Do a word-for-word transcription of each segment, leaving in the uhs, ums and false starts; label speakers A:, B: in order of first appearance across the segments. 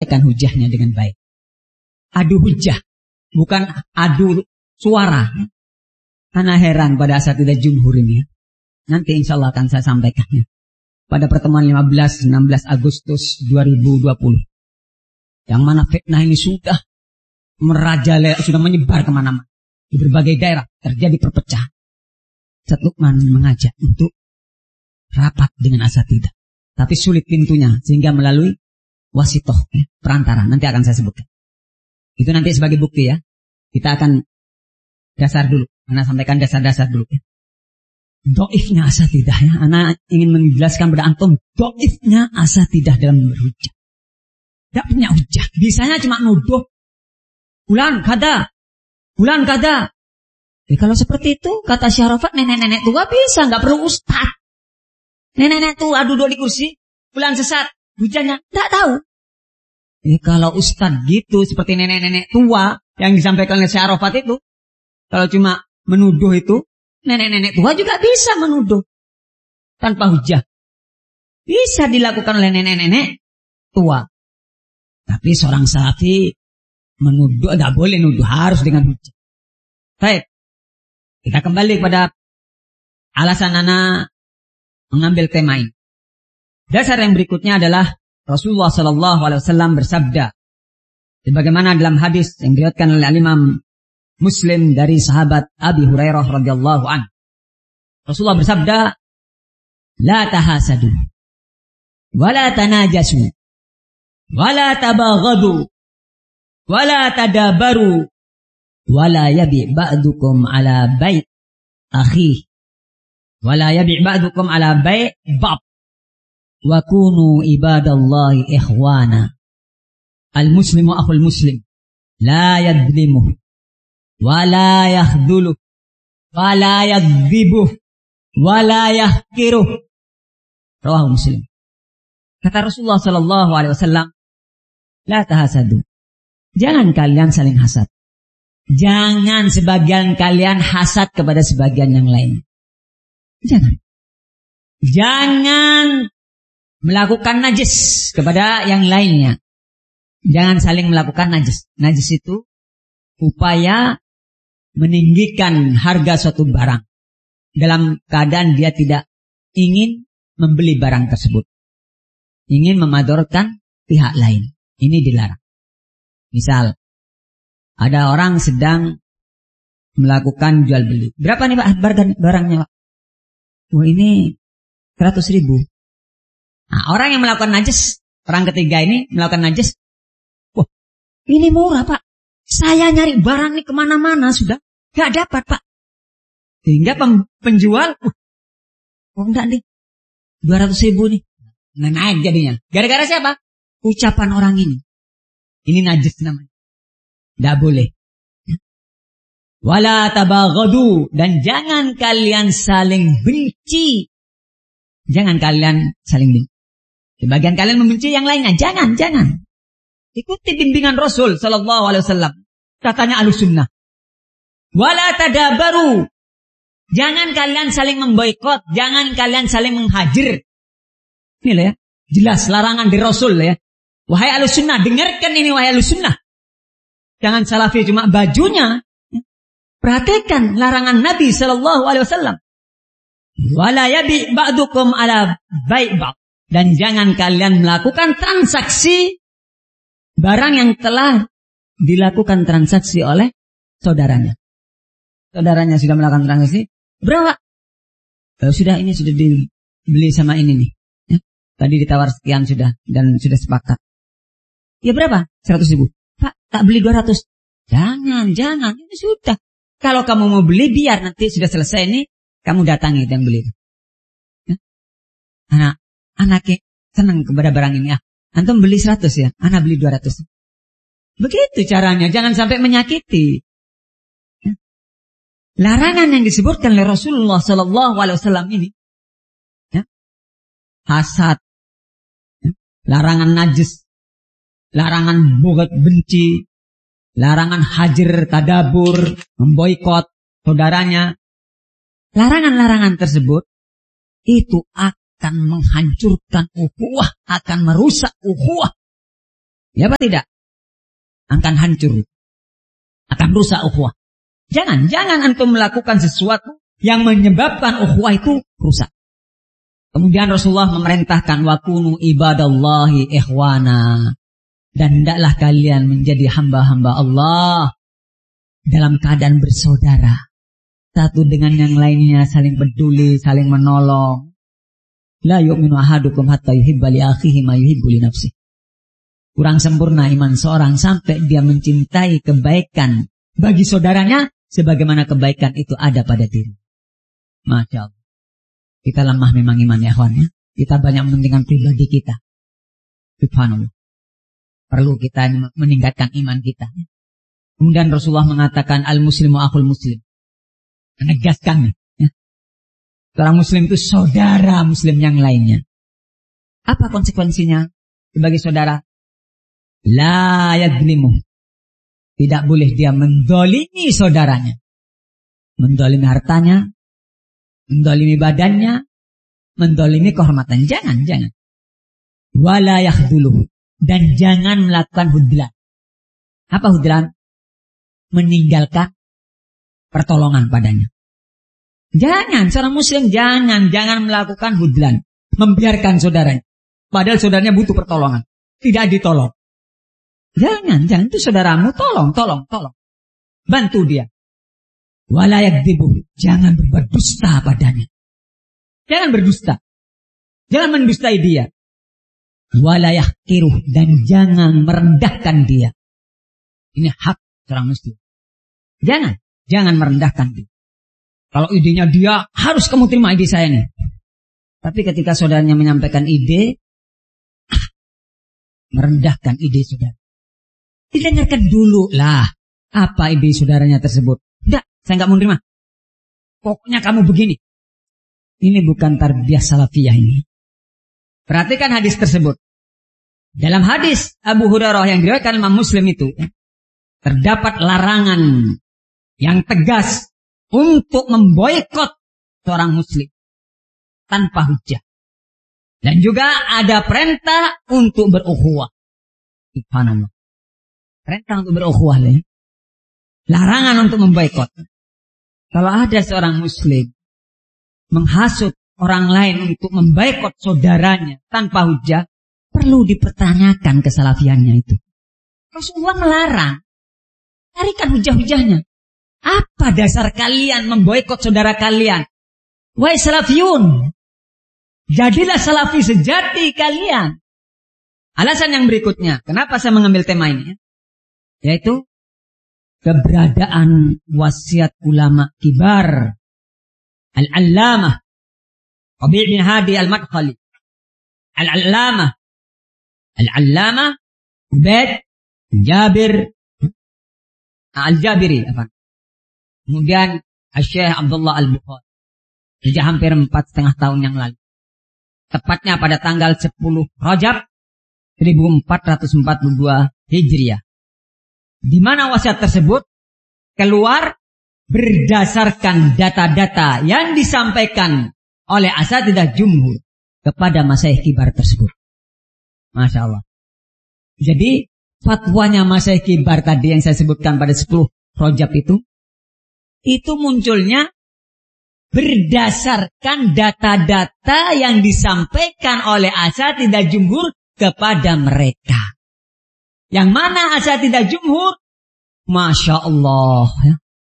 A: menegakkan hujahnya dengan baik. Adu hujah, bukan adu suara. Karena heran pada asatidzah jumhur ini. Nanti insya Allah akan saya sampaikannya. Pada pertemuan lima belas enam belas Agustus dua ribu dua puluh. Yang mana fitnah ini sudah merajalela, sudah menyebar kemana-mana. Di berbagai daerah terjadi perpecahan. Ustaz Lukman mengajak untuk rapat dengan asatidzah. Tapi sulit pintunya sehingga melalui wasitoh, ya, perantara. Nanti akan saya sebutkan. Itu nanti sebagai bukti ya. Kita akan dasar dulu. Ana sampaikan dasar-dasar dulu ya. Doifnya asatidzah ya. Ana ingin menjelaskan pada antum doifnya asatidzah dalam berhujah. Tidak punya hujah. Bisanya cuma nuduh. Bulan kada. Bulan kada. Ya, kalau seperti itu kata Syarafat nenek-nenek tua bisa. Nggak perlu ustaz. Nenek-nenek tua duduk di kursi. Bulan sesat. Hujahnya tidak tahu. Ya, kalau ustaz gitu seperti nenek-nenek tua yang disampaikan oleh Syarafat itu, kalau cuma menuduh itu, nenek-nenek tua juga bisa menuduh tanpa hujah. Bisa dilakukan oleh nenek-nenek tua. Tapi seorang salafi menuduh tidak boleh nuduh, harus dengan hujah. Baik, kita kembali kepada alasan anak mengambil tema ini. Dasar yang berikutnya adalah Rasulullah Shallallahu Alaihi Wasallam bersabda, sebagaimana dalam hadis yang diriwayatkan oleh Imam Muslim dari sahabat Abi Hurairah radhiyallahu anhu. Rasulullah bersabda, "La tahasadu, wa la tanajasu, wa la tabaghadu, wa la tadabaru, wa la yabi' ba'dukum ala bai' akhi, wa la yabi' ba'dukum ala bai' bab." Wa kunu ibadallahi ikhwana. Al-muslimu akhul muslim. La yadlimuh. Wa la yakhduluh. Wa la yagdibuh. Wa la yahkiruh. Rawahu Muslim. Kata Rasulullah sallallahu alaihi wasallam, la tahasadu. Jangan kalian saling hasad. Jangan sebagian kalian hasad kepada sebagian yang lain. Jangan. Jangan melakukan najis kepada yang lainnya. Jangan saling melakukan najis. Najis itu upaya meninggikan harga suatu barang dalam keadaan dia tidak ingin membeli barang tersebut. Ingin memadorkan pihak lain. Ini dilarang. Misal, ada orang sedang melakukan jual beli. Berapa nih Pak barangnya Pak? Oh ini seratus ribu. Nah, orang yang melakukan najis, orang ketiga ini melakukan najis, wah ini murah Pak, saya nyari barang ini kemana-mana sudah, gak dapat Pak. Sehingga penjual, uh, oh enggak nih, dua ratus ribu nih, nah, naik jadinya. Gara-gara siapa? Ucapan orang ini. Ini najis namanya. Gak boleh. Wala tabaghadu, dan jangan kalian saling benci. Jangan kalian saling benci. Sebagian kalian membenci yang lainnya. Jangan, jangan. Ikuti bimbingan Rasul sallallahu alaihi wasallam. Katanya Ahlussunnah. Wala tadabaru. Jangan kalian saling memboikot, jangan kalian saling menghajir. Ini lah ya. Jelas larangan dari Rasul ya. Wahai Ahlussunnah, dengarkan ini wahai Ahlussunnah. Jangan salafi cuma bajunya. Perhatikan larangan Nabi sallallahu alaihi wasallam. Wala yabi ba'dukum ala bai' ba'd. Dan jangan kalian melakukan transaksi barang yang telah dilakukan transaksi oleh saudaranya. Saudaranya sudah melakukan transaksi. Berapa? Oh, sudah ini sudah dibeli sama ini nih. Ya, tadi ditawar sekian sudah dan sudah sepakat. Ya berapa? seratus ribu. Pak, tak beli dua ratus. Jangan, jangan. Ini sudah. Kalau kamu mau beli biar nanti sudah selesai ini kamu datangi dan beli. Ya. Anak Anaknya senang kepada barang ini. Ah, antum beli seratus ya, anak beli dua ratus. Begitu caranya, jangan sampai menyakiti. Ya. Larangan yang disebutkan oleh Rasulullah Sallallahu Alaihi Wasallam ini, ya. Hasad, ya. Larangan najis, larangan bugat benci, larangan hajir tadabur, memboikot saudaranya. Larangan-larangan tersebut itu akan akan menghancurkan ukhuwah, akan merusak ukhuwah. Ya apa tidak? Akan hancur. Akan rusak ukhuwah. Jangan, jangan antum melakukan sesuatu yang menyebabkan ukhuwah itu rusak. Kemudian Rasulullah memerintahkan wakunu ibadallahi ikhwana. Dan hendaklah kalian menjadi hamba-hamba Allah dalam keadaan bersaudara. Satu dengan yang lainnya saling peduli, saling menolong. La yu'minu ahadukum hatta yuhibba li akhihi ma yuhibbu li nafsihi. Kurang sempurna iman seorang sampai dia mencintai kebaikan bagi saudaranya sebagaimana kebaikan itu ada pada diri. Masya Allah. Kita lemah memang iman ya kawan ya. Kita banyak mementingkan pribadi kita. Subhanallah. Perlu kita meningkatkan iman kita. Kemudian Rasulullah mengatakan al-muslimu akhul muslim. Menegaskan. Ya. Seorang muslim itu saudara muslim yang lainnya. Apa konsekuensinya sebagai saudara? La yadlimu. Tidak boleh dia mendolimi saudaranya. Mendolimi hartanya. Mendolimi badannya. Mendolimi kehormatan. Jangan, jangan. Wala yakhduluhu. Dan jangan melakukan hudlan. Apa hudlan? Meninggalkan pertolongan padanya. Jangan, seorang muslim jangan, jangan melakukan hudlan. Membiarkan saudaranya. Padahal saudaranya butuh pertolongan. Tidak ditolong. Jangan, jangan. Itu saudaramu, tolong, tolong, tolong. Bantu dia. Wala yakdzibu. Jangan berbuat dusta padanya. Jangan berdusta. Jangan mendustai dia. Wala yahqiruh. Dan jangan merendahkan dia. Ini hak seorang muslim. Jangan, jangan merendahkan dia. Kalau idenya dia, harus kamu terima ide saya nih. Tapi ketika saudaranya menyampaikan ide, ah, merendahkan ide saudara. Didengarkan dulu lah. Apa ide saudaranya tersebut? Tidak, saya nggak mau terima. Pokoknya kamu begini. Ini bukan tarbiyah salafiyah ini. Perhatikan hadis tersebut. Dalam hadis Abu Hurairah yang diriwayatkan Imam Muslim itu, terdapat larangan yang tegas untuk memboikot seorang muslim tanpa hujah. Dan juga ada perintah untuk berukhuwah. Subhanallah. Perintah untuk berukhuwah. Larangan untuk memboikot. Kalau ada seorang muslim menghasut orang lain untuk memboikot saudaranya tanpa hujah, perlu dipertanyakan kesalafiannya itu. Rasulullah melarang. Carikan hujah-hujahnya. Apa dasar kalian memboikot saudara kalian? Wahai salafiyun, jadilah salafi sejati kalian. Alasan yang berikutnya, kenapa saya mengambil tema ini? Yaitu keberadaan wasiat ulama kibar. Al-Allamah Rabi' bin Hadi Al-Madkhali. Al-Allamah Al-Allamah Ubaid Jabir Al-Jabiri apa? Kemudian Syekh Abdullah Al-Bukhari. Sejak hampir empat setengah tahun yang lalu. Tepatnya pada tanggal sepuluh Rajab seribu empat ratus empat puluh dua Hijriah. Di mana wasiat tersebut keluar berdasarkan data-data yang disampaikan oleh asatidzah jumhur kepada masyayikh kibar tersebut. Masya Allah. Jadi fatwanya masyayikh kibar tadi yang saya sebutkan pada sepuluh Rajab itu, itu munculnya berdasarkan data-data yang disampaikan oleh asatidzah jumhur kepada mereka. Yang mana asatidzah jumhur, Masya Allah, ya,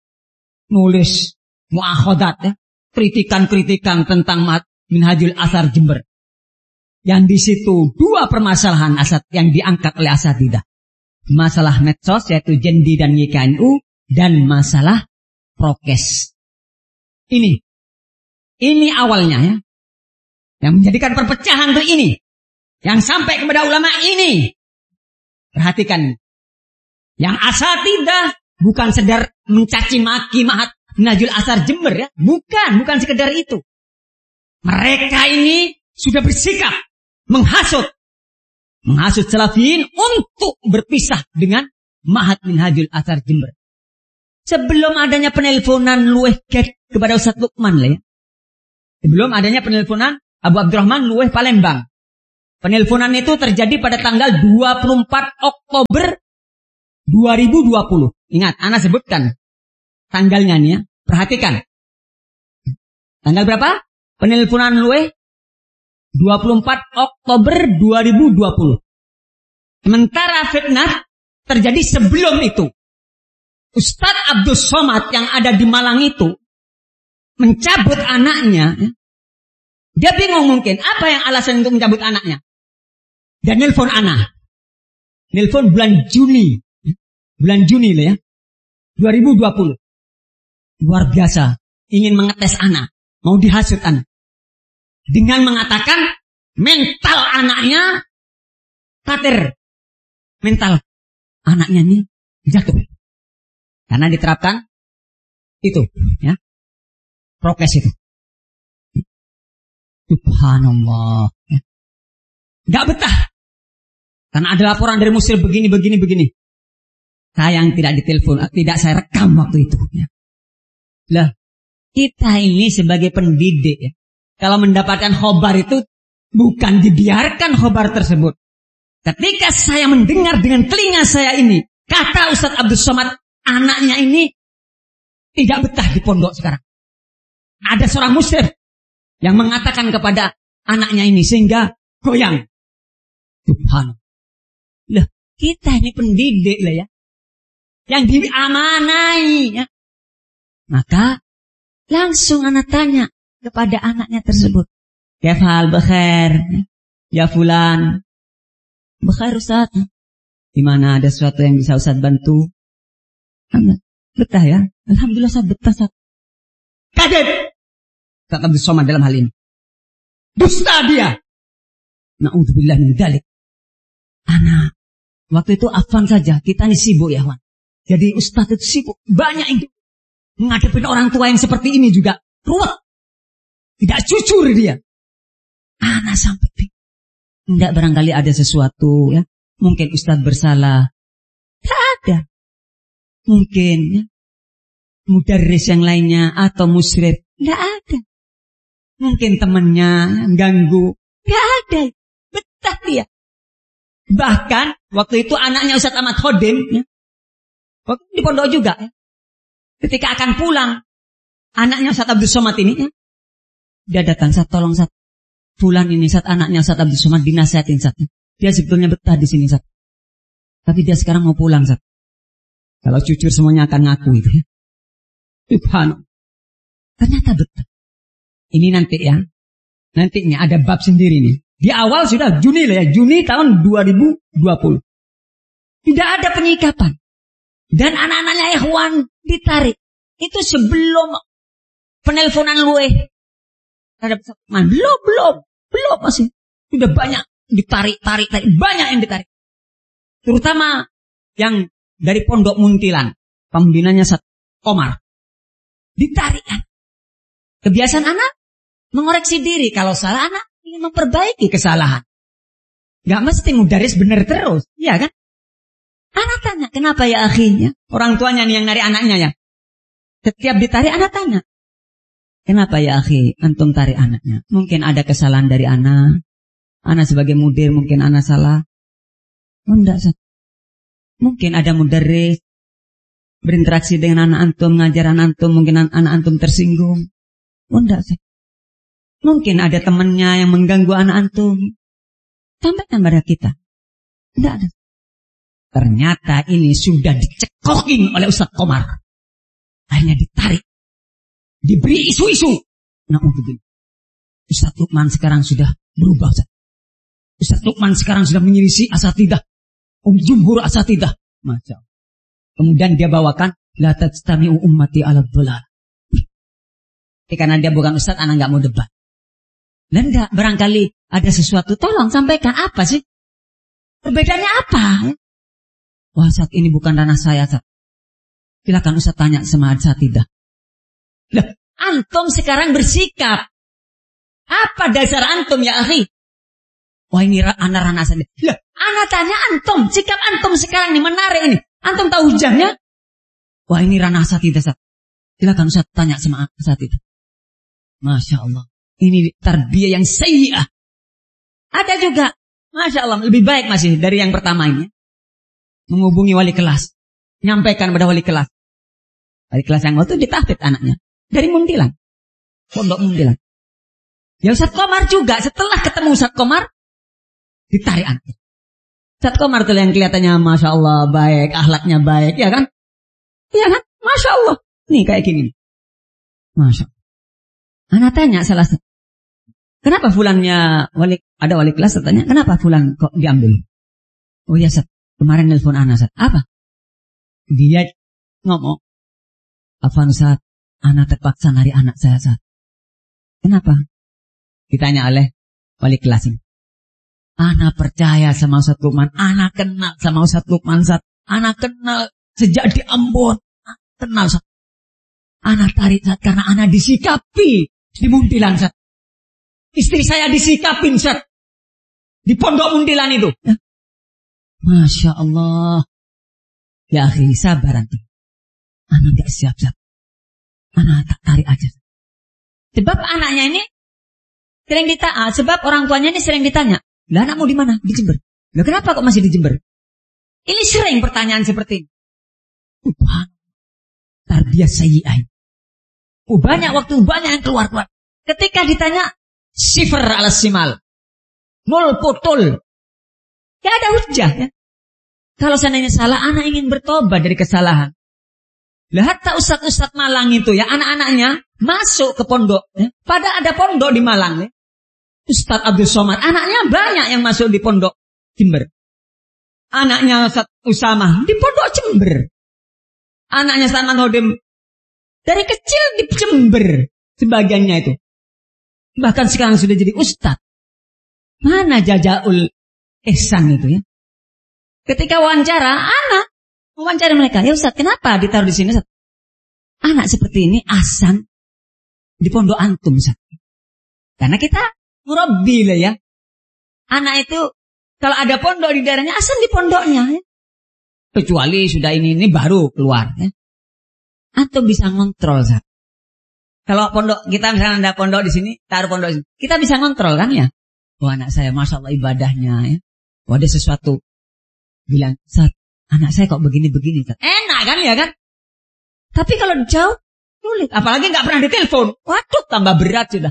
A: nulis mu'akhadat, ya, kritikan-kritikan tentang Minhajul Athar Jember. Yang di situ dua permasalahan asat yang diangkat oleh asatidzah. Masalah medsos yaitu Jendi dan Y K N U dan masalah prokes. Ini, ini awalnya ya, yang menjadikan perpecahan itu ini, yang sampai kepada ulama ini. Perhatikan, yang asatidzah bukan sedar mencaci maki Mahat Minhajul Athar Jember ya, bukan, bukan sekedar itu. Mereka ini sudah bersikap menghasut, menghasut salafiyin untuk berpisah dengan Mahat Minhajul Athar Jember. Sebelum adanya penelponan luweh kepada Ustaz Lukman lah ya. Sebelum adanya penelponan Abu Abdurrahman luweh Palembang. Penelponan itu terjadi pada tanggal dua puluh empat Oktober dua ribu dua puluh. Ingat, ana sebutkan tanggalnya nih ya. Perhatikan. Tanggal berapa? Penelponan luwe dua puluh empat Oktober dua ribu dua puluh. Sementara fitnah terjadi sebelum itu. Ustadz Abdul Somad yang ada di Malang itu mencabut anaknya. Dia bingung mungkin apa yang alasan untuk mencabut anaknya. Dan nelpon anak. Nelpon bulan Juni. Bulan Juni lah ya. dua ribu dua puluh. Luar biasa. Ingin mengetes anak. Mau dihasut anak. Dengan mengatakan mental anaknya kater. Mental anaknya ini jatuh. Karena diterapkan itu ya. Prokes itu. Subhanallah. Ya. Gak betah. Karena ada laporan dari muslim begini, begini, begini. Saya yang tidak ditelepon, tidak saya rekam waktu itu. Ya. Lah, kita ini sebagai pendidik ya. Kalau mendapatkan khobar itu bukan dibiarkan khobar tersebut. Ketika saya mendengar dengan telinga saya ini, kata Ustadz Abdul Somad, anaknya ini tidak betah di pondok sekarang. Ada seorang muslim yang mengatakan kepada anaknya ini sehingga goyang. Subhanallah. Lah, kita ini pendidik lah ya. Yang diamanai ya. Maka langsung anak tanya kepada anaknya tersebut. Kefal bekhair. Ya fulan. Bekhair Ustaz. Di mana ada sesuatu yang bisa Ustaz bantu? Anak, betah ya. Alhamdulillah Ustaz betah Ustaz. Kaget. Ustaz Abdul Somad dalam hal ini. Dusta dia. Na'udzubillah min dzalik. Anak. Waktu itu afwan saja. Kita ini sibuk ya Wan. Jadi Ustaz itu sibuk. Banyak yang menghadapi orang tua yang seperti ini juga. Ruwet. Tidak jujur dia. Anak sampai bingung. Tidak barangkali ada sesuatu ya. Mungkin Ustaz bersalah. Tidak ada. Mungkin ya. Mudarris yang lainnya atau musyrif. Tidak ada. Mungkin temannya ganggu. Tidak ada. Betah dia. Bahkan waktu itu anaknya Ustaz Ahmad Khodim ya. Waktu di pondok juga ya. Ketika akan pulang, anaknya Ustaz Abdul Somad ini ya. Dia datang, Ustaz tolong Ustaz. Fulan ini Ustaz, anaknya Ustaz Abdul Somad dinasihatin Ustaz. Dia sebetulnya betah di sini Ustaz. Tapi dia sekarang mau pulang Ustaz. Kalau jujur semuanya akan ngaku itu ya. Subhanallah. Ternyata betah. Ini nanti ya. Nantinya ada bab sendiri nih. Di awal sudah Juni lah ya. Juni tahun dua ribu dua puluh. Tidak ada penyikapan. Dan anak-anaknya ikhwan ditarik. Itu sebelum penelponan luwe. Ada belum, belum, belum masih. Sudah banyak ditarik, tarik, tarik. Banyak yang ditarik. Terutama yang dari Pondok Muntilan. Pembinanya Ustaz Komar. Ditarik kan. Kebiasaan anak mengoreksi diri. Kalau salah anak ingin memperbaiki kesalahan. Gak mesti mudaris benar terus. Iya kan? Anak tanya, kenapa ya akhirnya? Orang tuanya nih yang narik anaknya ya. Setiap ditarik anak tanya. Kenapa ya akhi, antum tarik anaknya? Mungkin ada kesalahan dari anak. Anak sebagai mudir mungkin anak salah. Oh enggak, Ustaz. Mungkin ada mudaris berinteraksi dengan anak antum, ngajar anak antum, mungkin anak antum tersinggung. Oh enggak, Ustaz. Mungkin ada temannya yang mengganggu anak antum. Sampaikan pada kita. Enggak ada. Ternyata ini sudah dicekokin oleh Ustaz Komar. Akhirnya ditarik. Diberi isu-isu. Nah, untuk ini. Ustaz Lukman sekarang sudah berubah. Ustaz, Ustaz Lukman sekarang sudah menyirisi asatidah. Um jumhur asatidah. Masya Allah. Kemudian dia bawakan. La tajtami'u ummati ala dhalal. Karena dia bukan Ustaz, anak gak mau debat. Dan enggak, barangkali ada sesuatu. Tolong sampaikan apa sih? Perbedaannya apa? Wah, saat ini bukan ranah saya, Ustaz. Silakan Ustaz tanya sama asatidah. Lah, antum sekarang bersikap. Apa dasar antum ya akhi? Wah, ini anak ranah saya. Lah, anak tanya antum, sikap antum sekarang ini menarik ini. Antum tahu hujahnya? Wah, ini ranah asatidah, Ustaz. Silakan Ustaz tanya sama asatidah. Masya Allah. Ini tarbiyah yang sayyi'ah. Ada juga Masya Allah, lebih baik masih dari yang pertama ini. Menghubungi wali kelas. Nyampaikan pada wali kelas. Wali kelas yang waktu ditahfidz anaknya. Dari Muntilan. Pondok Muntilan. Ya Ustaz Komar juga. Setelah ketemu Ustaz Komar, ditarik anaknya. Ustaz Komar itu yang kelihatannya Masya Allah baik, akhlaknya baik. Ya kan? Ya kan? Masya Allah. Nih kayak gini. Masya Allah. Anak tanya salah satu. Kenapa fulannya wali, ada wali kelas tanya, kenapa fulan kok diambil? Oh ya Ustaz, kemarin nelpon anak Ustaz. Apa? Dia ngomong, Afan Ustaz, anak terpaksa nari anak saya Ustaz. Kenapa? Ditanya oleh wali kelas ini. Anak percaya sama Ustaz Lukman, anak kenal sama Ustaz Lukman Ustaz. Anak kenal sejak di Ambon. Kenal Ustaz. Anak tarik Ustaz karena anak disikapi di Muntilan Ustaz. Istri saya disikapin Ustaz. Di pondok Muntilan itu. Ya. Masya Allah. Ya akhi, sabar nanti. Anak gak siap Ustaz. Anak tak tarik aja. Sebab anaknya ini sering ditanya. Sebab orang tuanya ini sering ditanya. Lah anakmu di mana? Di Jember. Lah kenapa kok masih di Jember? Ini sering pertanyaan seperti ini. Subhanallah. Tarbiyah sayyi'ah. Oh, banyak waktu, banyak yang keluar-keluar. Ketika ditanya, sifar ala simal. Nol potol. Ya ada hujah ya. Kalau seandainya salah, anak ingin bertobat dari kesalahan. Lah hatta ustaz-ustaz Malang itu ya, anak-anaknya masuk ke pondok. Ya. Padahal ada pondok di Malang ya. Ustaz Abdul Somad, anaknya banyak yang masuk di pondok Jember. Anaknya Ustaz Usama di pondok Jember. Anaknya Ustaz Manhodim dari kecil di Jember. Sebagiannya itu. Bahkan sekarang sudah jadi ustaz. Mana Jajaul Ihsan itu ya. Ketika wawancara, anak wawancara mereka. Ya Ustaz, kenapa ditaruh di sini Ustaz? Anak seperti ini asan di pondok antum Ustaz. Karena kita murabbi lah ya. Anak itu kalau ada pondok di daerahnya, asan di pondoknya ya. Kecuali sudah ini ini baru keluar ya. Antum bisa ngontrol Ustaz. Kalau pondok kita misalnya ada pondok di sini, taruh pondok di sini, kita bisa ngontrol kan ya. Wah anak saya Masya Allah ibadahnya ya. Wah ada sesuatu. Bilang, Ustaz, anak saya kok begini-begini Ustaz. Enak kan ya kan. Tapi kalau jauh, sulit. Apalagi gak pernah ditelepon. Waduh tambah berat sudah.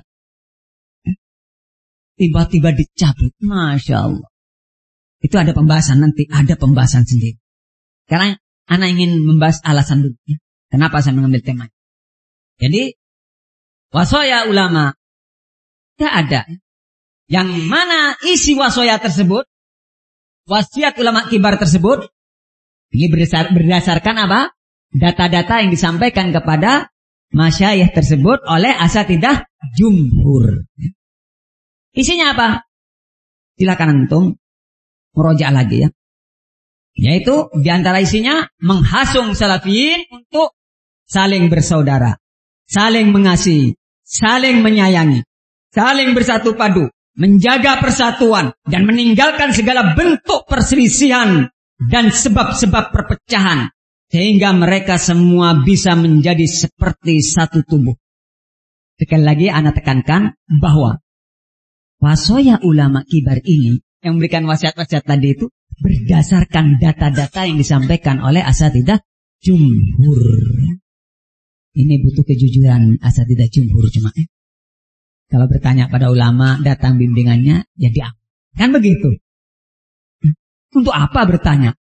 A: Tiba-tiba dicabut. Masya Allah. Itu ada pembahasan nanti. Ada pembahasan sendiri. Karena anak ingin membahas alasan dulu ya. Kenapa saya mengambil tema. Jadi wasoya ulama tidak ada. Yang mana isi wasoya tersebut, wasiat ulama kibar tersebut, ini berdasar, berdasarkan apa? Data-data yang disampaikan kepada masyayikh tersebut oleh asatidah jumhur. Isinya apa? Silakan antum merojak lagi ya. Yaitu diantara isinya menghasung salafiyin untuk saling bersaudara, saling mengasihi, saling menyayangi, saling bersatu padu, menjaga persatuan dan meninggalkan segala bentuk perselisihan dan sebab-sebab perpecahan sehingga mereka semua bisa menjadi seperti satu tubuh. Sekali lagi anak tekankan bahwa wasoya ulama kibar ini yang memberikan wasiat-wasiat tadi itu berdasarkan data-data yang disampaikan oleh asatidah jumhur. Ini butuh kejujuran asatidah jumhur cuma eh. Kalau bertanya pada ulama datang bimbingannya ya diam. Kan begitu. Untuk apa bertanya?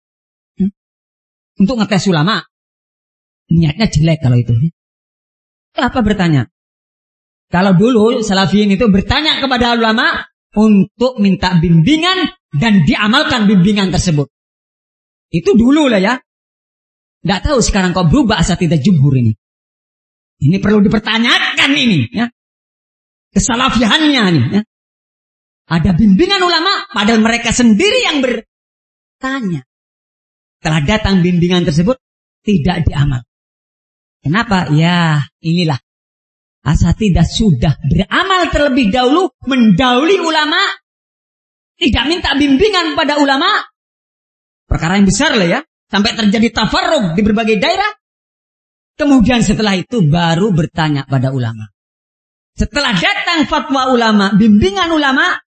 A: Untuk ngetes ulama. Niatnya jelek kalau itu. Apa bertanya? Kalau dulu salafiyin itu bertanya kepada ulama untuk minta bimbingan dan diamalkan bimbingan tersebut. Itu dulu lah ya. Tidak tahu sekarang kok berubah asatidah jumhur ini. Ini perlu dipertanyakan ini ya. Kesalafiannya nih ya. Ada bimbingan ulama padahal mereka sendiri yang bertanya. Setelah datang bimbingan tersebut tidak diamal. Kenapa? Ya inilah. Asatidah sudah beramal terlebih dahulu mendahului ulama. Tidak minta bimbingan pada ulama. Perkara yang besar lah ya. Sampai terjadi tafarruq di berbagai daerah. Kemudian setelah itu baru bertanya pada ulama. Setelah datang fatwa ulama, bimbingan ulama,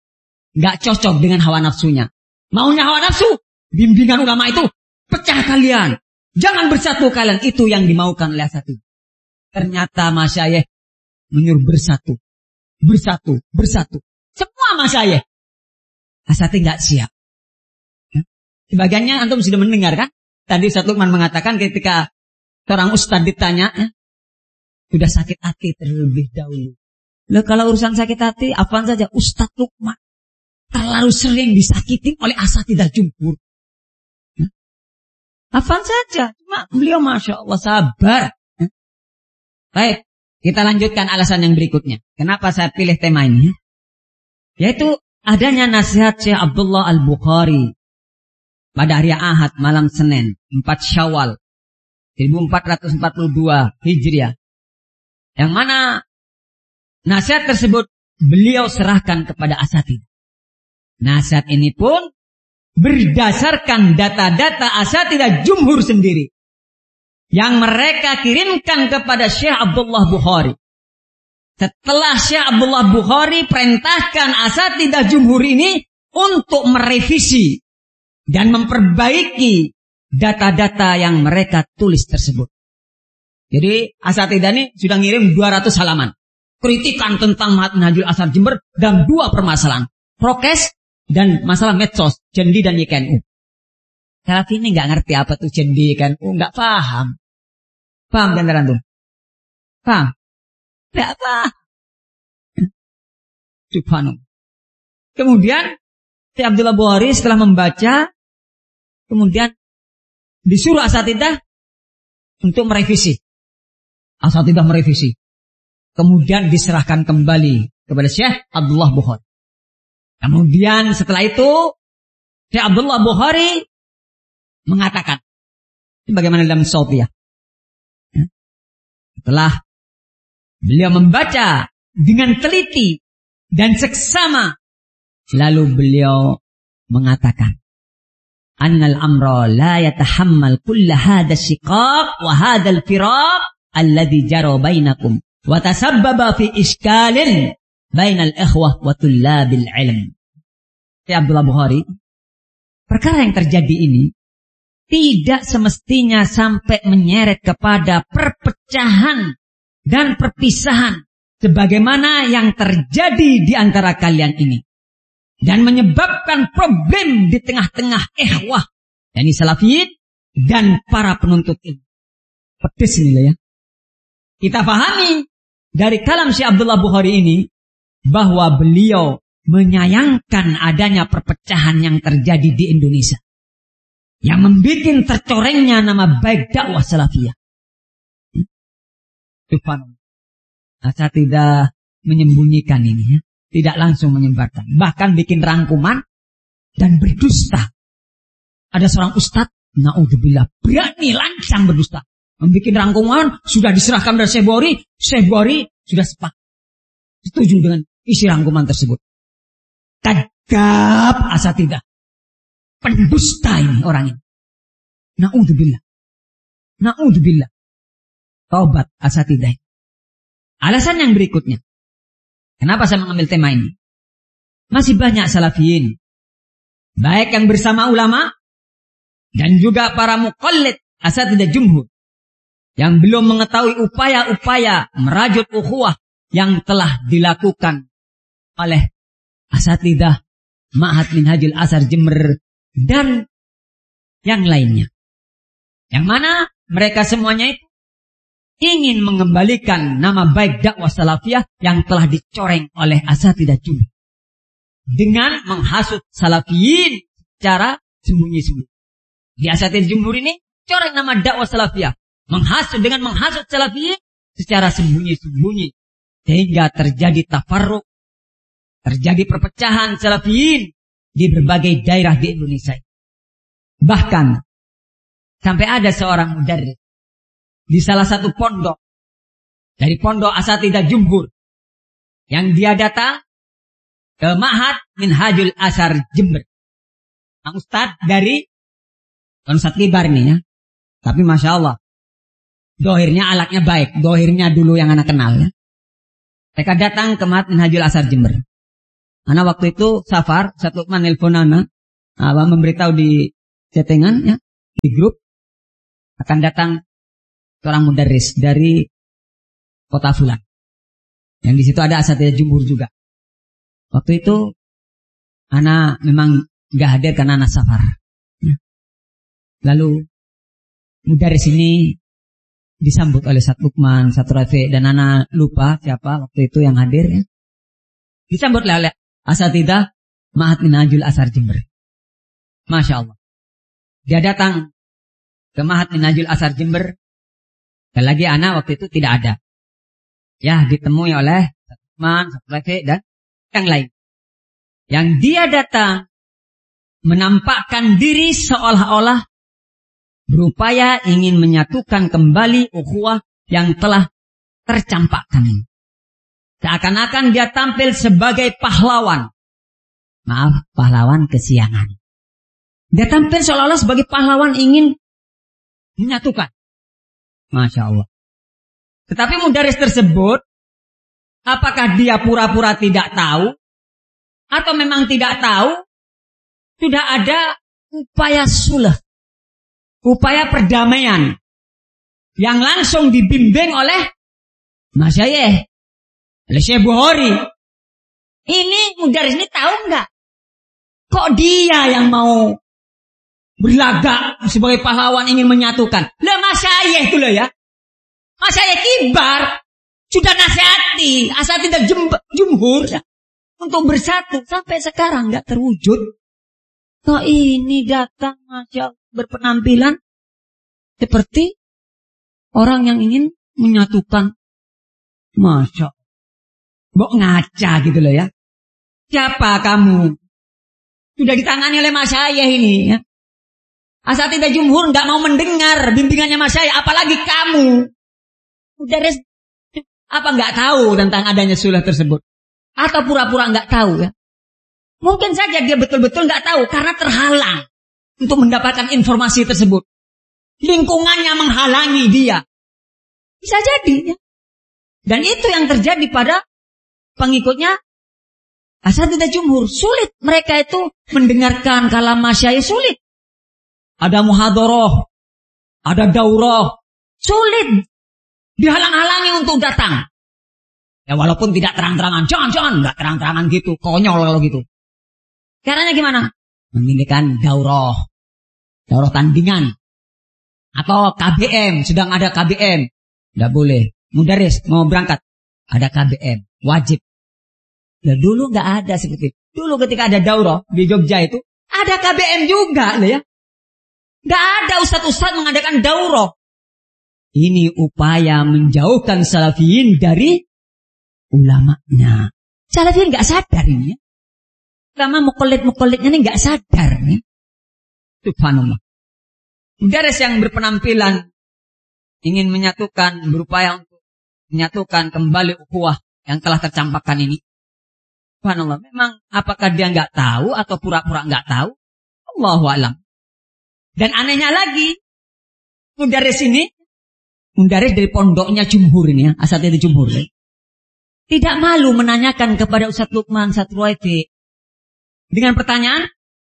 A: Nggak cocok dengan hawa nafsunya. Maunya hawa nafsu, bimbingan ulama itu, pecah kalian. Jangan bersatu kalian. Itu yang dimaukan oleh asatidz. Ternyata masyayikh menyuruh bersatu. Bersatu, bersatu. Semua masyayikh. Asatidz nggak siap. Sebagiannya antum sudah mendengar kan? Tadi Ustaz Lukman mengatakan ketika seorang ustaz ditanya, eh, sudah sakit hati terlebih dahulu. Loh, kalau urusan sakit hati, apaan saja Ustaz Lukman terlalu sering disakiti oleh asatidzah jumhur. Eh? Apaan saja, cuma beliau masya Allah sabar. Eh? Baik, kita lanjutkan alasan yang berikutnya. Kenapa saya pilih tema ini? Yaitu adanya nasihat Syekh Abdullah Al-Bukhari pada hari Ahad malam Senin empat Syawal seribu empat ratus empat puluh dua Hijriah, yang mana nasihat tersebut beliau serahkan kepada asatidz. Nasihat ini pun berdasarkan data-data asatidzah jumhur sendiri yang mereka kirimkan kepada Syekh Abdullah Bukhari. Setelah Syekh Abdullah Bukhari perintahkan asatidzah jumhur ini untuk merevisi dan memperbaiki data-data yang mereka tulis tersebut. Jadi asatidzah ini sudah ngirim dua ratus halaman. Kritikan tentang Minhajul Athar Jember dan dua permasalahan. Prokes dan masalah medsos, Jendi dan Y K N U. Salafi ini nggak ngerti apa tuh Jendi, Y K N U, nggak paham. Paham kan teman-teman? Paham? Nggak paham. Subhanallah. Kemudian Syekh Abdullah Bukhari setelah membaca, kemudian disuruh asatidzah untuk merevisi. Asatidzah merevisi. Kemudian diserahkan kembali kepada Syekh Abdullah Bukhari. Kemudian setelah itu Syekh Abdullah Bukhari mengatakan, bagaimana dalam Sautiyah, setelah beliau membaca dengan teliti dan seksama, lalu beliau mengatakan, annal amra la yatahammal kulla hadha shiqaq wa hadha al-firaq alladhi jara bainakum wa tasabbaba fi iskalin bainal ikhwah wa tullabil ilm. Ya Abdullah Bukhari, perkara yang terjadi ini tidak semestinya sampai menyeret kepada perpecahan dan perpisahan sebagaimana yang terjadi di antara kalian ini, dan menyebabkan problem di tengah-tengah ikhwah, yakni salafiyin dan para penuntut ilmu. Pedes ini lah ya. Kita pahami dari kalam Syekh Abdullah Bukhari ini bahwa beliau menyayangkan adanya perpecahan yang terjadi di Indonesia, yang membuat tercorengnya nama baik dakwah salafiyah. Subhanallah. Asatidzah menyembunyikan ini ya. Tidak langsung menyebarkan. Bahkan bikin rangkuman dan berdusta. Ada seorang ustadz, na'udzubillah, berani lancang berdusta. Membikin rangkuman, sudah diserahkan dari Syekh Bukhari. Syekh Bukhari sudah sepakat, setuju dengan isi rangkuman tersebut. Kadzab asatidzah. Pendusta ini orang ini. Na'udzubillah. Na'udzubillah. Taubat asatidzah. Alasan yang berikutnya, kenapa saya mengambil tema ini? Masih banyak salafiyin, baik yang bersama ulama dan juga para muqallid asatidzah jumhur, yang belum mengetahui upaya-upaya merajut ukhuwah yang telah dilakukan oleh asatidzah Ma'had Minhajul Athar Jember dan yang lainnya. Yang mana mereka semuanya itu ingin mengembalikan nama baik dakwah salafiyah yang telah dicoreng oleh asatidzah jumhur dengan menghasut salafiyin secara sembunyi-sembunyi. Di asatidzah jumhur ini coreng nama dakwah salafiyah, menghasut dengan menghasut salafiyin secara sembunyi-sembunyi, sehingga terjadi tafarruq, terjadi perpecahan salafiyin di berbagai daerah di Indonesia. Bahkan sampai ada seorang mudarris di salah satu pondok dari pondok asatidzah jumhur yang dia datang ke Ma'had Minhajul Athar Jember. Nah, Ustadz dari Ustadz Kibar ini ya. Tapi Masya Allah, dohirnya alatnya baik. Dohirnya dulu yang anak kenal ya. Mereka datang ke Ma'had Minhajul Athar Jember. Anak waktu itu safar, satu Lukman nelpon anak, apa memberitahu di chattingan ya, di grup akan datang seorang mudarris dari kota Fulan. Yang di situ ada asatidzah jumhur juga. Waktu itu anak memang nggak hadir karena anak safar. Lalu mudarris ini disambut oleh Ustaz Lukman, Ustaz Rafi, dan anak lupa siapa waktu itu yang hadir ya. Disambut oleh asatidzah Ma'had Minhajul Athar Jember. Masya Allah. Dia datang ke Ma'had Minhajul Athar Jember. Dan lagi anak waktu itu tidak ada. Ya, ditemui oleh Ustaz Lukman, Ustaz Rafi, dan yang lain. Yang dia datang menampakkan diri seolah-olah berupaya ingin menyatukan kembali ukhuwah yang telah tercampakkan ini. Seakan-akan dia tampil sebagai pahlawan. Maaf, pahlawan kesiangan. Dia tampil seolah-olah sebagai pahlawan ingin menyatukan. Masya Allah. Tetapi mudarris tersebut, apakah dia pura-pura tidak tahu? Atau memang tidak tahu? Sudah ada upaya sulh. Upaya perdamaian yang langsung dibimbing oleh masyayikh, oleh Syekh Bukhari. Ini mudarris ini tahu nggak? Kok dia yang mau berlagak sebagai pahlawan ingin menyatukan? Lah masyayikh itu loh ya. Masyayikh kibar sudah nasihati asatidzah jumhur ya, untuk bersatu sampai sekarang nggak terwujud. Kok ini datang Masya Allah berpenampilan seperti orang yang ingin menyatukan. Masya Allah. Mbok ngaca gitu loh ya. Siapa kamu? Sudah ditangani oleh masyayikh ini ya. Asatidzah jumhur nggak mau mendengar bimbingannya masyayikh, apalagi kamu. Mudarris apa nggak tahu tentang adanya sulh tersebut? Atau pura-pura nggak tahu ya? Mungkin saja dia betul-betul nggak tahu karena terhalang untuk mendapatkan informasi tersebut. Lingkungannya menghalangi dia. Bisa jadi ya. Dan itu yang terjadi pada pengikutnya asatidzah jumhur. Sulit mereka itu mendengarkan kalam masyayikh, sulit. Ada muhadharah, ada daurah, sulit. Dihalang-halangi untuk datang. Ya walaupun tidak terang-terangan, jangan-jangan nggak terang-terangan gitu, konyol kalau gitu. Caranya gimana? Memilihkan daurah, daurah tandingan, atau K B M, sedang ada K B M, nggak boleh. Mudarris mau berangkat, ada K B M, wajib. Ya dulu nggak ada seperti itu. Dulu ketika ada daurah di Jogja itu, ada K B M juga, ya. Nggak ada ustadz-ustadz mengadakan daurah. Ini upaya menjauhkan salafiyin dari ulamanya. Salafiyin nggak sadar ini. Ya. Ulama muqallid-muqallidnya ini nggak sadar nih. Subhanallah. Mudarris yang berpenampilan ingin menyatukan, berupaya untuk menyatukan kembali ukhuwah yang telah tercampakkan ini. Subhanallah. Memang apakah dia nggak tahu atau pura-pura nggak tahu? Allahu a'lam. Dan anehnya lagi, mudarris ini, mudarris dari pondoknya jumhur ini ya, asatidzah jumhur. Ya. Tidak malu menanyakan kepada Ustaz Lukman, Ustaz Ruwaidi, dengan pertanyaan,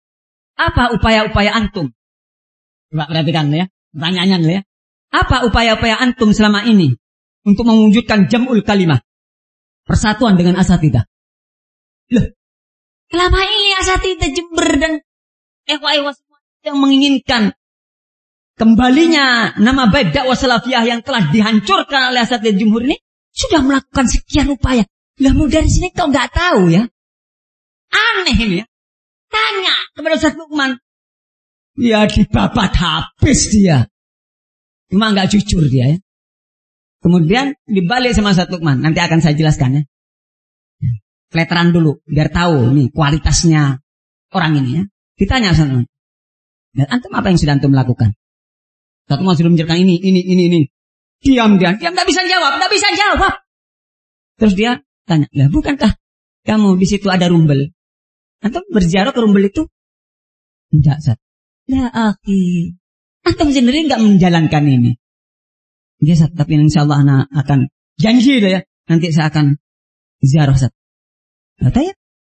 A: apa upaya-upaya antum? Coba perhatikan ya, pertanyaannya ya. Apa upaya-upaya antum selama ini untuk mewujudkan jam'ul kalimah, persatuan dengan asatidzah? Loh, selama ini asatidzah Jember dan ikhwah-ikhwah semua yang menginginkan kembalinya nama baik dakwah salafiyah yang telah dihancurkan oleh asatidzah jumhur ini sudah melakukan sekian upaya. Lah mudarris sini kau nggak tahu ya? Aneh ini ya. Tanya kepada Ustaz Lukman. Ya dibabat habis dia. Cuma nggak jujur dia ya. Kemudian dibalik sama Ustaz Lukman. Nanti akan saya jelaskan ya. Kleteran dulu biar tahu nih kualitasnya orang ini ya. Ditanya Ustaz Lukman. Dan antum apa yang sudah antum lakukan? Ustaz Lukman sudah menjelaskan ini, ini, ini, ini. Diam dia, diam nggak bisa jawab, nggak bisa jawab. Terus dia tanya, lah bukankah kamu di situ ada rumbel? Antum berziarah ke rumbel itu? Enggak, Ustaz. Ya akhi, antum sendiri nggak menjalankan ini. Ya Ustaz, tapi insya Allah anak akan janji deh ya. Nanti saya akan ziarah Ustaz. Kata ya,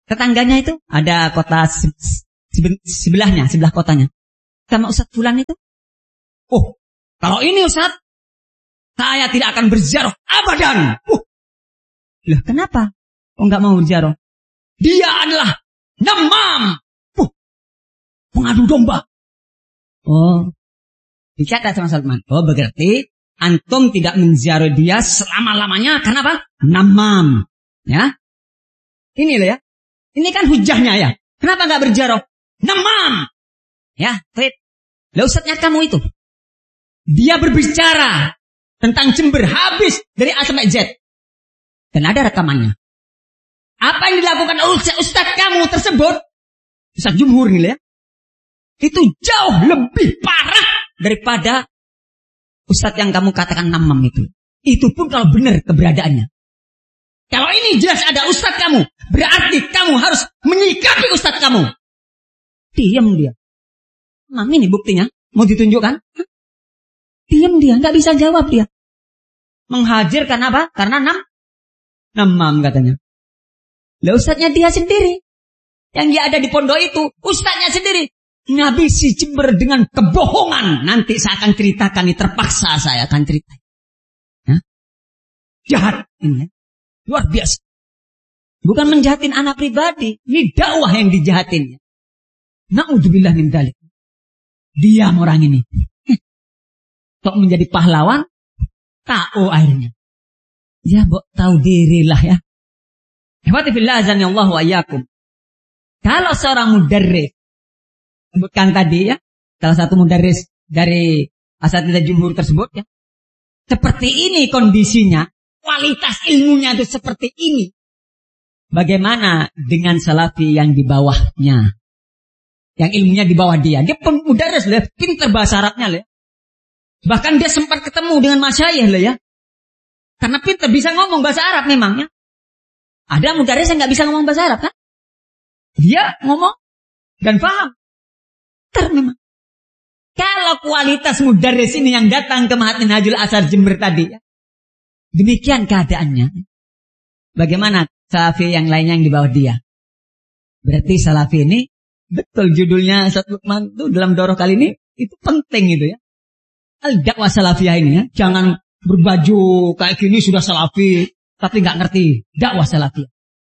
A: tetangganya itu ada kota se se sebelahnya, sebelah kotanya. Sama Ustadz Fulan itu. Oh, kalau ini Ustadz, saya tidak akan berziarah abadan. Uh. Loh, kenapa? Oh, nggak mau berziarah? Dia adalah namam. Uh. Pengadu domba. Oh, dicatat sama Salman. Oh, berarti antum tidak menziarah dia selama-lamanya. Kenapa? Namam. Ya. Ini loh ya. Ini kan hujahnya ya. Kenapa nggak berziarah? Namam. Ya, baik. Lah Ustadznya kamu itu. Dia berbicara tentang Jember habis dari A sampai Z. Dan ada rekamannya. Apa yang dilakukan oleh Ustadz kamu tersebut, Ustadz Jumhur nih ya, itu jauh lebih parah daripada Ustadz yang kamu katakan namam itu. Itu pun kalau benar keberadaannya. Kalau ini jelas ada Ustadz kamu, berarti kamu harus menyikapi Ustadz kamu. Diam dia. Mam, ini buktinya. Mau ditunjukkan? Hah? Diam dia, nggak bisa jawab dia. Menghajar karena apa? Karena nam, namam katanya. Lah Ustadznya dia sendiri. Yang dia ada di pondok itu, Ustadznya sendiri. Ngabisi Jember dengan kebohongan. Nanti saya akan ceritakan, ini terpaksa saya akan cerita. Hah? Jahat ini. Luar biasa. Bukan menjahatin anak pribadi. Ini dakwah yang dijahatinnya. Na'udzubillah min dzalik. Diam orang ini. Kok menjadi pahlawan? Tahu akhirnya. Ya, bok, tahu dirilah ya. Ihwati fillah azanillahu wa iyyakum. Kalau seorang mudarris, sebutkan tadi ya, salah satu mudarris dari asatidzah jumhur tersebut ya. Seperti ini kondisinya, kualitas ilmunya itu seperti ini. Bagaimana dengan salafi yang di bawahnya? Yang ilmunya di bawah dia. Dia mudarris loh, pintar bahasa Arabnya loh. Bahkan dia sempat ketemu dengan masyayikh loh ya. Karena pintar bisa ngomong bahasa Arab memangnya. Ada mudarris yang nggak bisa ngomong bahasa Arab kan? Dia ngomong dan paham. Pintar memang. Kalau kualitas mudarris ini yang datang ke Mahat Minhajul Athar Jember tadi ya. Demikian keadaannya. Bagaimana salafi yang lainnya yang di bawah dia? Berarti salafi ini betul judulnya Ustadz Lukman itu dalam daurah kali ini itu penting itu ya. Al-dakwah salafiyah ini ya. Jangan berbaju kayak gini sudah salafi tapi nggak ngerti dakwah salafiyah.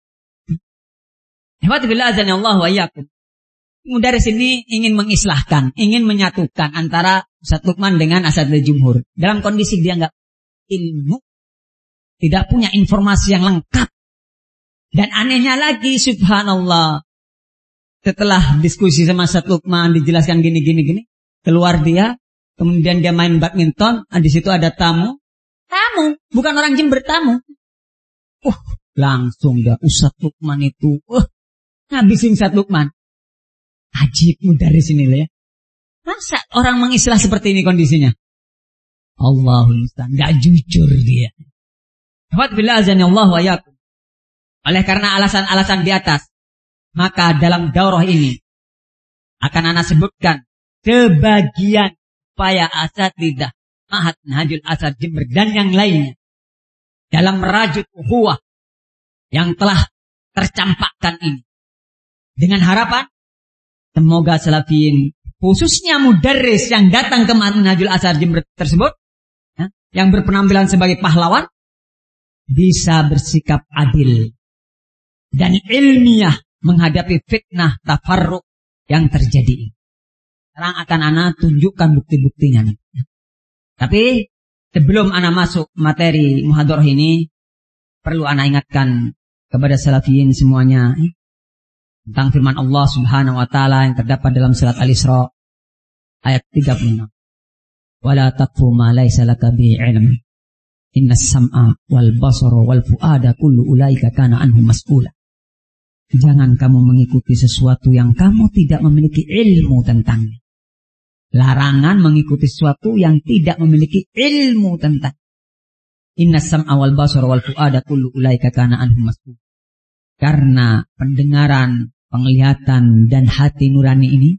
A: Alhamdulillah azanillahu wa iyyakum. Mudarris ini ingin mengislahkan, ingin menyatukan antara Ustadz Lukman dengan asatidzah jumhur. Dalam kondisi dia nggak ilmu, tidak punya informasi yang lengkap. Dan anehnya lagi subhanallah. Setelah diskusi sama Ustadz Lukman dijelaskan gini gini gini, keluar dia. Kemudian dia main badminton, di situ ada tamu. Tamu, bukan orang Jember, tamu. Uh, langsung dia Ustadz Lukman itu, uh, ngabisin Ustadz Lukman. Ajib mudarris ini ya. Masa orang mengislah seperti ini kondisinya? Allahul musta'an, enggak jujur dia. Alhamdulillah azanillahu wa iyyakum. Oleh karena alasan-alasan di atas, maka dalam daurah ini akan ana sebutkan sebagian upaya asatidzah Mahat Minhajul Athar Jember dan yang lainnya dalam merajut ukhuwah yang telah tercampakkan ini. Dengan harapan semoga salafiyin khususnya mudarris yang datang ke Mahat Minhajul Athar Jember tersebut ya, yang berpenampilan sebagai pahlawan bisa bersikap adil dan ilmiah menghadapi fitnah tafarruq yang terjadi. Sekarang akan ana tunjukkan bukti-buktinya. Tapi sebelum ana masuk materi muhadarah ini, perlu ana ingatkan kepada salafiyin semuanya tentang firman Allah Subhanahu wa taala yang terdapat dalam surat Al-Isra ayat tiga puluh enam. Wala taqfu ma laysa laka bihi ilm. Innas sam'a wal basara wal fuada kullu ulaika kana anhu mas'ula. Jangan kamu mengikuti sesuatu yang kamu tidak memiliki ilmu tentangnya. Larangan mengikuti sesuatu yang tidak memiliki ilmu tentang. Innas sam'a wal basara wal fuada kullu ulaika kana anhu mas'ul. Karena pendengaran, penglihatan dan hati nurani ini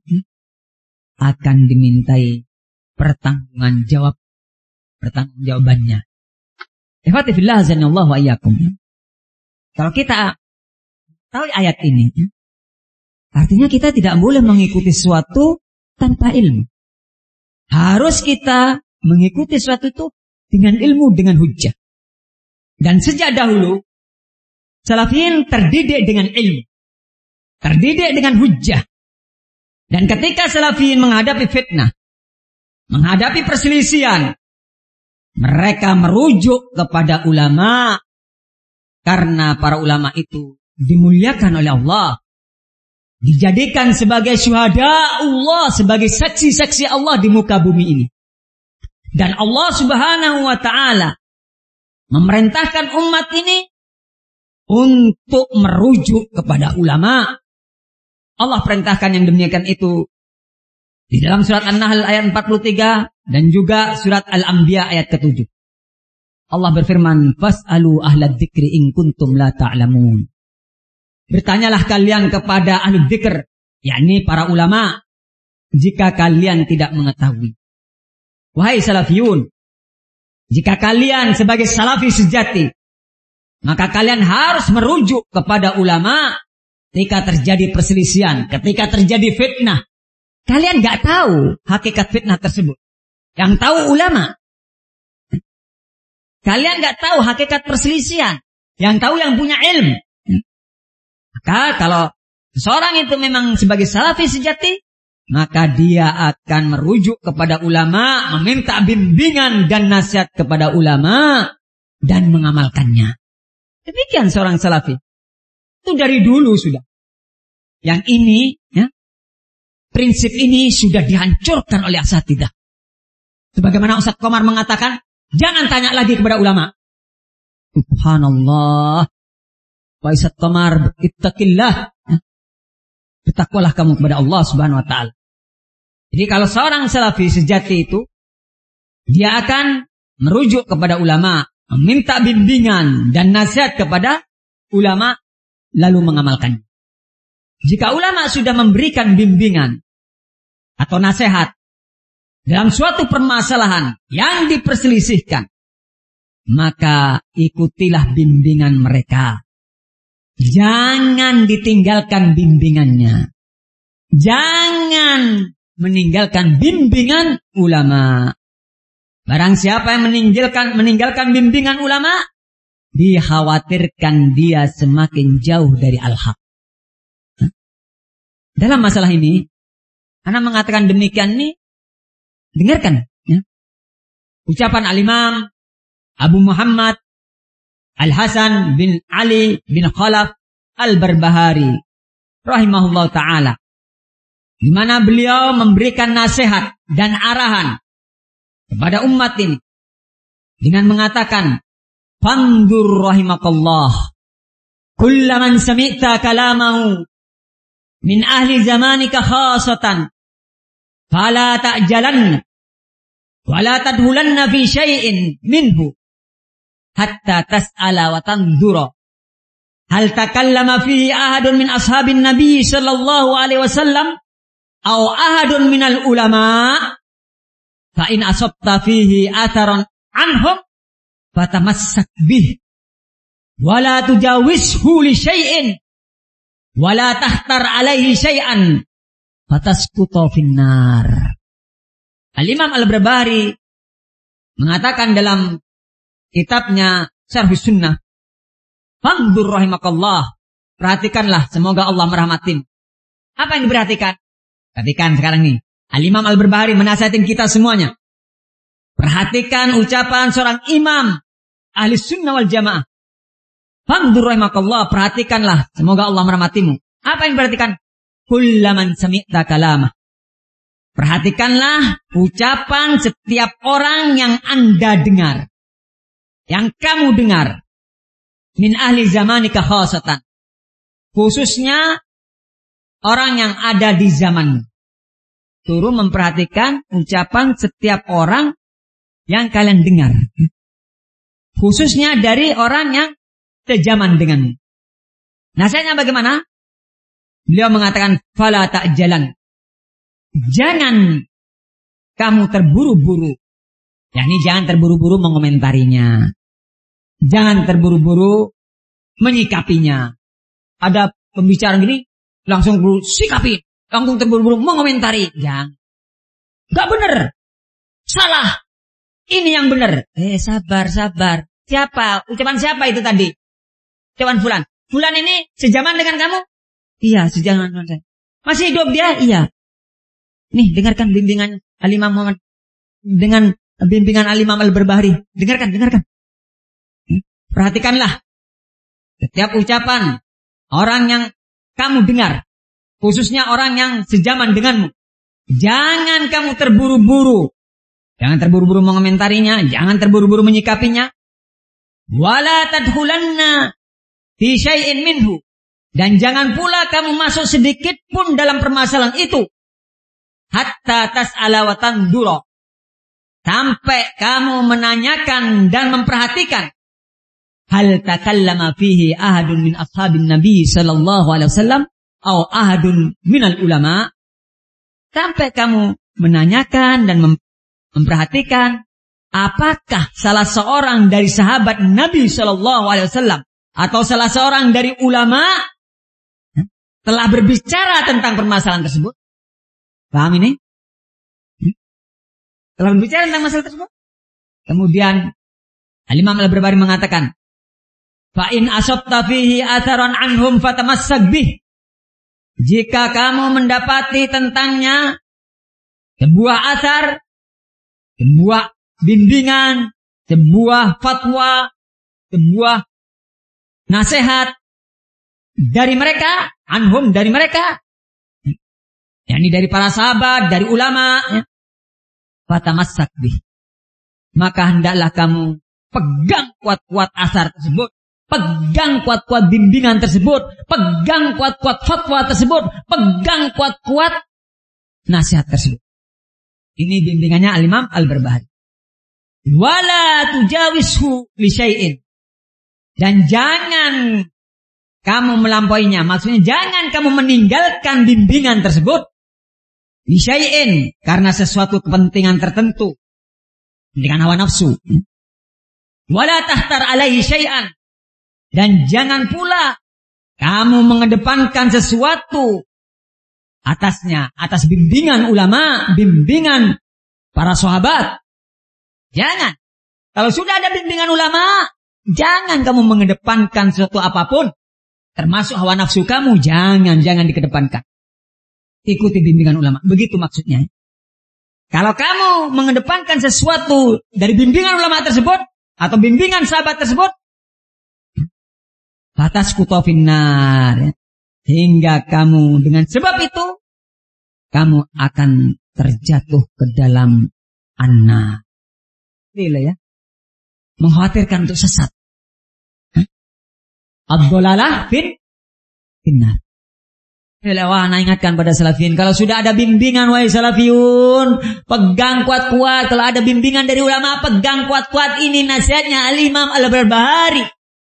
A: akan dimintai pertanggungan jawab, pertanggungjawabannya. Ihwati fillah azanillahu wa iyyakum. Kalau kita tahu ayat ini? Artinya kita tidak boleh mengikuti sesuatu tanpa ilmu. Harus kita mengikuti sesuatu itu dengan ilmu, dengan hujjah. Dan sejak dahulu, salafiyin terdidik dengan ilmu. Terdidik dengan hujjah. Dan ketika salafiyin menghadapi fitnah, menghadapi perselisihan, mereka merujuk kepada ulama. Karena para ulama itu dimuliakan oleh Allah. Dijadikan sebagai syuhada Allah, sebagai saksi-saksi Allah di muka bumi ini. Dan Allah subhanahu wa ta'ala memerintahkan umat ini untuk merujuk kepada ulama. Allah perintahkan yang demikian itu di dalam surat An-Nahl ayat empat puluh tiga dan juga surat Al-Anbiya ayat ketujuh. Allah berfirman, "Fas'alu ahlad dzikri in kuntum la ta'lamun." Bertanyalah kalian kepada ahli dzikr, yakni para ulama, jika kalian tidak mengetahui. Wahai salafiyun, jika kalian sebagai salafi sejati, maka kalian harus merujuk kepada ulama ketika terjadi perselisihan, ketika terjadi fitnah. Kalian gak tahu hakikat fitnah tersebut. Yang tahu ulama. Kalian gak tahu hakikat perselisihan. Yang tahu yang punya ilmu. Maka kalau seorang itu memang sebagai salafi sejati, maka dia akan merujuk kepada ulama, meminta bimbingan dan nasihat kepada ulama, dan mengamalkannya. Demikian seorang salafi. Itu dari dulu sudah. Yang ini, ya, prinsip ini sudah dihancurkan oleh asatidzah. Sebagaimana Ustaz Komar mengatakan, jangan tanya lagi kepada ulama. Subhanallah. Pak Ustaz Komar, ittaqillah. Bertakwalah kamu kepada Allah subhanahu wa ta'ala. Jadi kalau seorang salafi sejati itu, dia akan merujuk kepada ulama, meminta bimbingan dan nasihat kepada ulama, lalu mengamalkannya. Jika ulama sudah memberikan bimbingan atau nasihat dalam suatu permasalahan yang diperselisihkan, maka ikutilah bimbingan mereka. Jangan ditinggalkan bimbingannya. Jangan meninggalkan bimbingan ulama. Barang siapa yang meninggalkan meninggalkan bimbingan ulama, dikhawatirkan dia semakin jauh dari al-haq. Dalam masalah ini, anak mengatakan demikian ini, dengarkan ya. Ucapan al-Imam Abu Muhammad Al-Hasan bin Ali bin Khalaf Al-Barbahari rahimahullah ta'ala, di mana beliau memberikan nasihat dan arahan kepada umat ini dengan mengatakan, "Fandur rahimakallah, kullaman sami'ta kalamahu min ahli zamanika khasatan, fala ta'jalanna, wala tadhulanna fi syai'in minhu, hatta tas'ala wa tandura, hal takallama fihi ahadun min ashabin nabi sallallahu alaihi wasallam, aw ahadun minal ulama, fa in asabta fihi atharan anhum, fatamassak bih, wala tujawizhu li syai'in, wala tahtar alaihi syai'an, fatasqutu finnar." Al-Imam Al-Barbahari mengatakan dalam kitabnya Syarhus Sunnah, "Fandur rahimakallah." Perhatikanlah, semoga Allah merahmatin. Apa yang diperhatikan? Perhatikan sekarang nih. Al-Imam Al-Barbahari menasihatin kita semuanya. Perhatikan ucapan seorang imam ahli sunnah wal jamaah. Fandur rahimakallah. Perhatikanlah, semoga Allah merahmatimu. Apa yang diperhatikan? Kullaman sami'ta kalamah. Perhatikanlah ucapan setiap orang yang Anda dengar, yang kamu dengar, min ahli zamanika khasatan, khususnya orang yang ada di zamanmu. Turun memperhatikan ucapan setiap orang yang kalian dengar, khususnya dari orang yang sejaman denganmu. Nasihatnya bagaimana? Beliau mengatakan, fala ta'jalan, jangan kamu terburu-buru. yakni jangan terburu-buru mengomentarinya. Jangan terburu-buru menyikapinya. Ada pembicaraan gini, langsung buru sikapi, langsung terburu-buru mengomentari. Jangan. Gak bener. Salah. Ini yang bener. Eh, sabar, sabar. Siapa? Ucapan siapa itu tadi? Ucapan Fulan. Fulan ini sejaman dengan kamu? Iya, sejaman dengan saya. Masih hidup dia? Iya. Nih, dengarkan bimbingan Al-Imam Muhammad. Dengan bimbingan Al-Imam Al-Barbahari. Dengarkan, dengarkan. Perhatikanlah. Setiap ucapan orang yang kamu dengar, khususnya orang yang sejaman denganmu, jangan kamu terburu-buru. Jangan terburu-buru mengomentarinya, jangan terburu-buru menyikapinya. Wala tadkhulanna fi syai'in minhu. Dan jangan pula kamu masuk sedikit pun dalam permasalahan itu. Hatta tas'ala wa tandura. Sampai kamu menanyakan dan memperhatikan. Hal takallama fihi ahadun min ashabin Nabi sallallahu alaihi wasallam atau ahadun minal ulama. Sampai kamu menanyakan dan mem- memperhatikan apakah salah seorang dari sahabat Nabi sallallahu alaihi wasallam atau salah seorang dari ulama telah berbicara tentang permasalahan tersebut. Paham ini? Telah berbicara tentang masalah tersebut. Kemudian Al-Imam Al-Barbahari mengatakan, fa in asabta fihi atharan anhum fatamassak bih. Jika kamu mendapati tentangnya sebuah athar, sebuah bimbingan, sebuah fatwa, sebuah nasihat dari mereka, anhum dari mereka, yakni dari para sahabat, dari ulama, ya. Fatamassak bih. Maka hendaklah kamu pegang kuat-kuat asar tersebut, pegang kuat-kuat bimbingan tersebut, pegang kuat-kuat fatwa tersebut, pegang kuat-kuat nasihat tersebut. Ini bimbingannya Al-Imam Al-Barbahari. Wala tujawishu li syai'in. Dan jangan kamu melampauinya. Maksudnya jangan kamu meninggalkan bimbingan tersebut li syai'in, karena sesuatu kepentingan tertentu, dengan hawa nafsu. Wala tahtar alaihi syai'an. Dan jangan pula kamu mengedepankan sesuatu atasnya, atas bimbingan ulama, bimbingan para sahabat. Jangan. Kalau sudah ada bimbingan ulama, jangan kamu mengedepankan sesuatu apapun, termasuk hawa nafsu kamu. Jangan, jangan dikedepankan. Ikuti bimbingan ulama. Begitu maksudnya. Kalau kamu mengedepankan sesuatu dari bimbingan ulama tersebut, atau bimbingan sahabat tersebut, batas kutofinnar, hingga kamu dengan sebab itu kamu akan terjatuh ke dalam annar. Inilah ya, mengkhawatirkan untuk sesat. Ad-dhalalah fin finnar. Wah, nah ingatkan pada salafiyin, kalau sudah ada bimbingan wahai salafiyun, pegang kuat-kuat. Kalau ada bimbingan dari ulama, pegang kuat-kuat. Ini nasihatnya Al-Imam Al-Barbahari.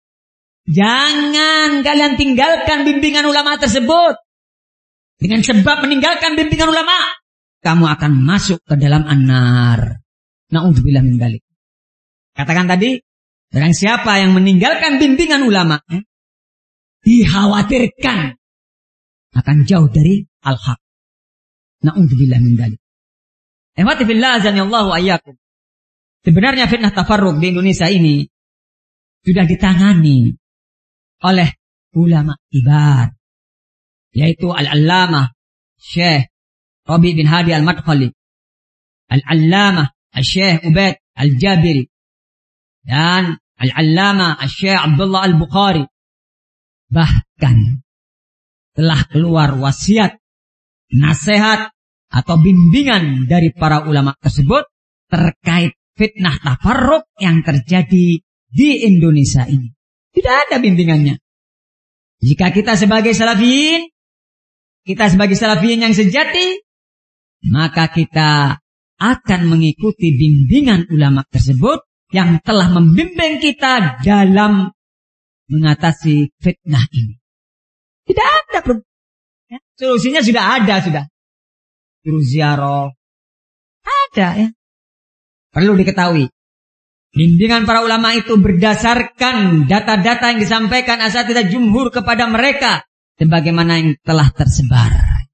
A: Jangan kalian tinggalkan bimbingan ulama tersebut. Dengan sebab meninggalkan bimbingan ulama, kamu akan masuk ke dalam annar. Na'udzubillah min dzalik. Katakan tadi, barang siapa yang meninggalkan bimbingan ulama, eh, dikhawatirkan akan jauh dari al-haq. Na'udzubillah min dzalik. Ihwati fillah azanillahu ayyakum. Sebenarnya fitnah tafarruq di Indonesia ini sudah ditangani oleh ulama kibar, yaitu Al-Allamah Syekh Rabi bin Hadi Al-Madkhali, Al-Allamah Syekh Ubaid Al-Jabiri, dan Al-Allamah Syekh Abdullah Al-Bukhari. Bahkan telah keluar wasiat, nasihat atau bimbingan dari para ulama tersebut terkait fitnah tafarruq yang terjadi di Indonesia ini. Tidak ada bimbingannya. Jika kita sebagai salafiyin, kita sebagai salafiyin yang sejati, maka kita akan mengikuti bimbingan ulama tersebut yang telah membimbing kita dalam mengatasi fitnah ini. Tidak ada problem. Ya, solusinya sudah ada, sudah. Suruh ziarah. Ada ya. Perlu diketahui. Bimbingan para ulama itu berdasarkan data-data yang disampaikan asatidzah jumhur kepada mereka. sebagaimana yang telah tersebar.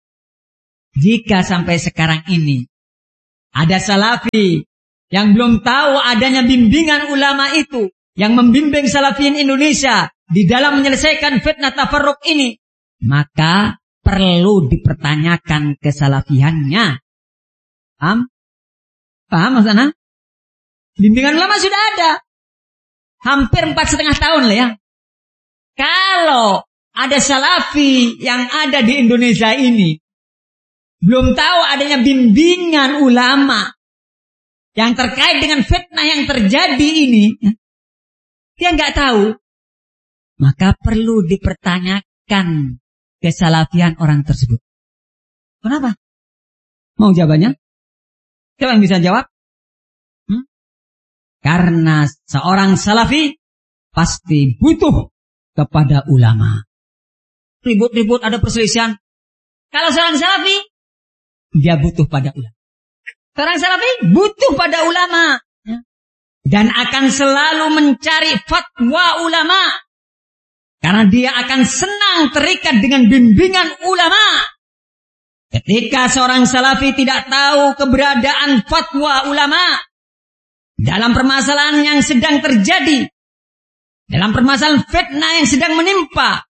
A: Jika sampai sekarang ini ada salafi yang belum tahu adanya bimbingan ulama itu yang membimbing salafiyin Indonesia di dalam menyelesaikan fitnah tafarruq ini, maka perlu dipertanyakan kesalafiannya. Paham? Paham maksudnya? Bimbingan ulama sudah ada. Hampir empat setengah tahun lah ya. Kalau ada salafi yang ada di Indonesia ini belum tahu adanya bimbingan ulama yang terkait dengan fitnah yang terjadi ini, dia nggak tahu, maka perlu dipertanyakan kesalafian orang tersebut. Kenapa? Mau jawabannya? Siapa yang bisa jawab? Hmm? Karena seorang salafi pasti butuh kepada ulama. Ribut-ribut ada perselisihan. Kalau seorang salafi, dia butuh pada ulama. Seorang salafi butuh pada ulama. Dan akan selalu mencari fatwa ulama. Karena dia akan senang terikat dengan bimbingan ulama. Ketika seorang salafi tidak tahu keberadaan fatwa ulama dalam permasalahan yang sedang terjadi, dalam permasalahan fitnah yang sedang menimpa,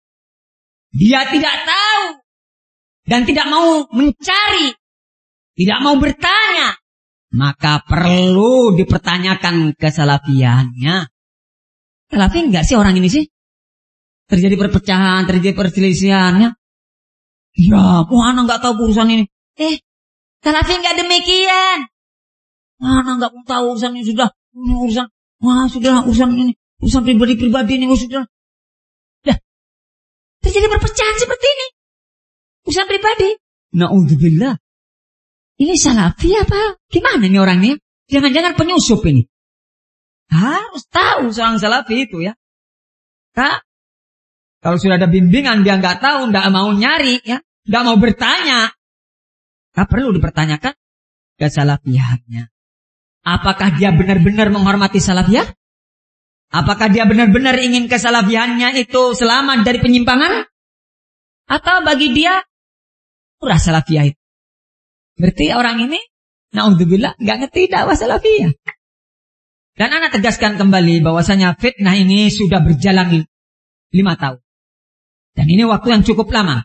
A: dia tidak tahu dan tidak mau mencari, tidak mau bertanya, maka perlu dipertanyakan kesalafiannya. Salafi enggak sih orang ini sih? Terjadi perpecahan, terjadi perselisihannya. Ya, oh anak enggak tahu urusan ini. Eh, salafi enggak demikian. Anak enggak mau tahu urusan ini sudah. Ini urusan, wah sudah urusan ini, urusan pribadi-pribadi ini, oh, sudah. Dah, terjadi perpecahan seperti ini. Urusan pribadi. Na'udzubillah. Ini salafi apa? Gimana nih orangnya? Jangan-jangan penyusup ini. Harus tahu seorang salafi itu ya. Kak, kalau sudah ada bimbingan dia nggak tahu, nggak mau nyari ya, nggak mau bertanya, tak perlu dipertanyakan kesalafiannya. Apakah dia benar-benar menghormati salafiyah? Apakah dia benar-benar ingin kesalafiannya itu selamat dari penyimpangan? Atau bagi dia murah salafiyah itu? Berarti orang ini, na'udzubillah, nggak ngerti dakwah salafiyah. Dan anak tegaskan kembali bahwasanya fitnah ini sudah berjalan lima tahun. Dan ini waktu yang cukup lama.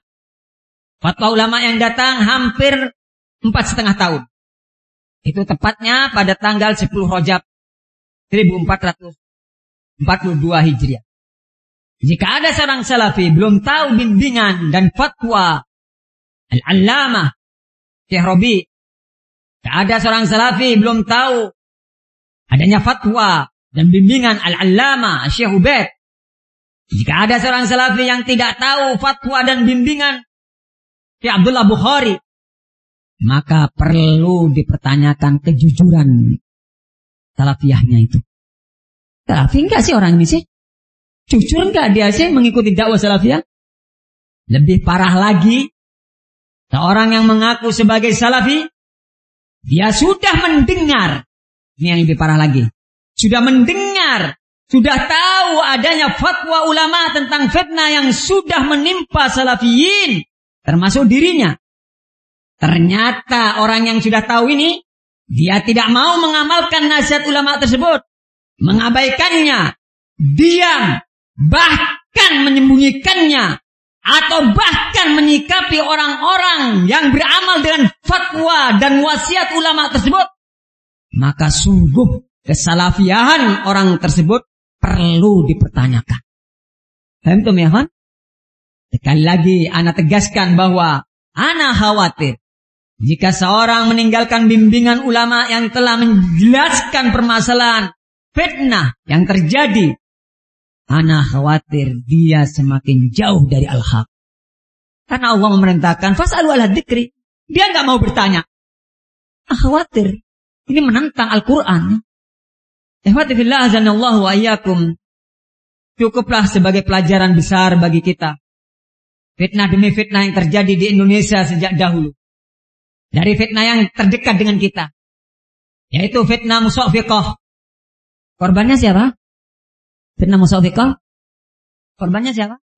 A: Fatwa ulama yang datang hampir empat setengah tahun. Itu tepatnya pada tanggal sepuluh Rajab seribu empat ratus empat puluh dua Hijriah. Jika ada seorang salafi belum tahu bimbingan dan fatwa Al-Allamah Syekh Rabi, jika ada seorang salafi belum tahu adanya fatwa dan bimbingan Al-Allamah Syekh Ubaid, jika ada seorang salafi yang tidak tahu fatwa dan bimbingan Syekh Abdullah Bukhari, maka perlu dipertanyakan kejujuran salafiyahnya itu. Salafi enggak sih orang ini sih? Jujur enggak dia sih mengikuti dakwah salafiyah? Lebih parah lagi, seorang yang mengaku sebagai salafi, dia sudah mendengar, ini yang lebih parah lagi, sudah mendengar, sudah tahu adanya fatwa ulama tentang fitnah yang sudah menimpa salafiyin, termasuk dirinya. Ternyata orang yang sudah tahu ini, dia tidak mau mengamalkan nasihat ulama tersebut, mengabaikannya, diam, bahkan menyembunyikannya, atau bahkan menyikapi orang-orang yang beramal dengan fatwa dan wasiat ulama tersebut, maka sungguh kesalafiahan orang tersebut perlu dipertanyakan. Paham tuh ya kan? Sekali lagi ana tegaskan bahwa ana khawatir jika seorang meninggalkan bimbingan ulama yang telah menjelaskan permasalahan fitnah yang terjadi, ana khawatir dia semakin jauh dari al-haq. Karena Allah memerintahkan fas'alu ahla dzikri. Dia nggak mau bertanya. Ana khawatir ini menentang Al-Qur'an. Ikhwati fillah azanallahu wa iyyakum. Cukuplah sebagai pelajaran besar bagi kita. Fitnah demi fitnah yang terjadi di Indonesia sejak dahulu. Dari fitnah yang terdekat dengan kita, yaitu fitnah musawwiqah. Korbannya siapa? Fitnah musawwiqah. Korbannya siapa?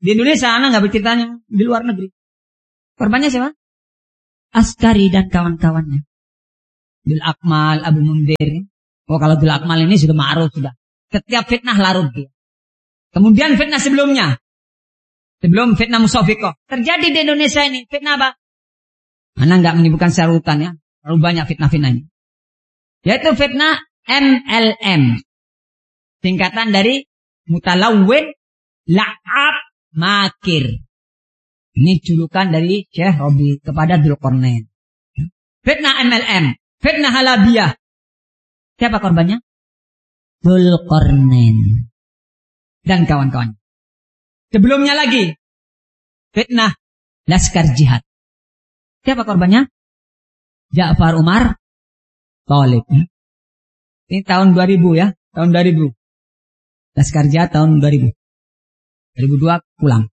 A: Di Indonesia anak nggak berceritanya, di luar negeri. Korbannya siapa? Askari dan kawan-kawannya. Bil Akmal, Abu Mundir. Oh kalau Bil Akmal ini sudah ma'ruf sudah. Setiap fitnah larut dia. Kemudian fitnah sebelumnya. Sebelum fitnah Musafiqah. Terjadi di Indonesia ini. Fitnah apa? Anak nggak menyebutkan secara urutan ya. Terlalu banyak fitnah-fitnah ini. Yaitu fitnah M L M. Singkatan dari Mutalawwin La'ab Makir. Ini julukan dari Syekh Robi kepada Dzulqarnain. Fitnah M L M. Fitnah Halabiyah. Siapa korbannya? Dzulqarnain. Dan kawan-kawan. Sebelumnya lagi. Fitnah Laskar Jihad. Siapa korbannya? Ja'far Umar Thalib. Ini tahun dua ribu ya. Tahun dua ribu. Laskar Jihad tahun dua ribu. dua ribu dua pulang.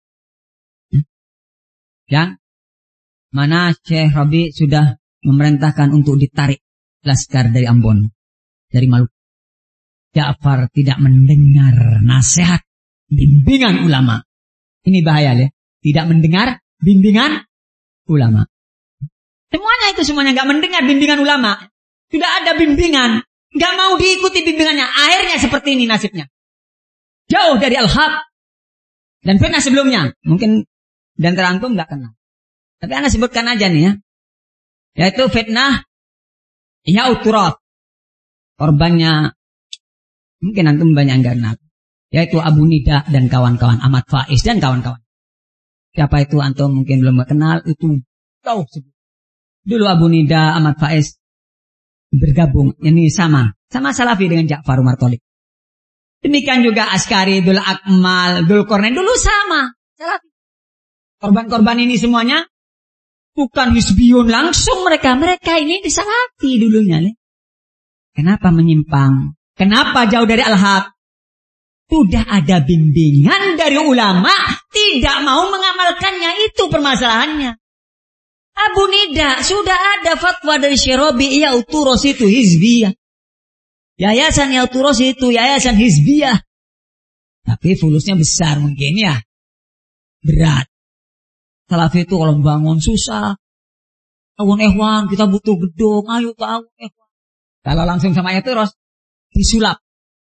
A: Yang mana Syekh Rabi sudah memerintahkan untuk ditarik Laskar dari Ambon. Dari Maluku. Ja'far tidak mendengar nasihat bimbingan ulama. Ini bahaya ya. Tidak mendengar bimbingan ulama. Semuanya itu semuanya gak mendengar bimbingan ulama. Sudah ada bimbingan. Gak mau diikuti bimbingannya. Akhirnya seperti ini nasibnya. Jauh dari al-haq. Dan fitnah sebelumnya. Mungkin dan terantum gak kenal. Tapi anda sebutkan aja nih ya. Yaitu fitnah Ya'uturaf. Korbannya mungkin antum banyak yang gak kenal. Yaitu Abu Nida dan kawan-kawan. Ahmad Faiz dan kawan-kawan. Siapa itu antum mungkin belum kenal. Itu tahu sebut. Dulu Abu Nida, Ahmad Faiz bergabung. Ini sama. Sama Salafi dengan Ja'far Umar Thalib. Demikian juga Askari, Dul Akmal, Dzulqarnain. Dulu sama. Salafi. Korban-korban ini semuanya bukan hizbiyun langsung mereka. Mereka ini disalafi dulunya. Kenapa menyimpang? Kenapa jauh dari al-haq? Sudah ada bimbingan dari ulama. Tidak mau mengamalkannya. Itu permasalahannya. Abu Nida, sudah ada fatwa dari Syekh Rabi, Ya'uturaf itu hizbiyah. Yayasan Ya'uturaf itu yayasan hizbiyah. Tapi fulusnya besar mungkin ya. Berat. Salafi itu kalau bangun susah. Awun ehwan, kita butuh gedung, ayo ke awun ehwan. Kalau langsung sama Ya'uturaf, disulap.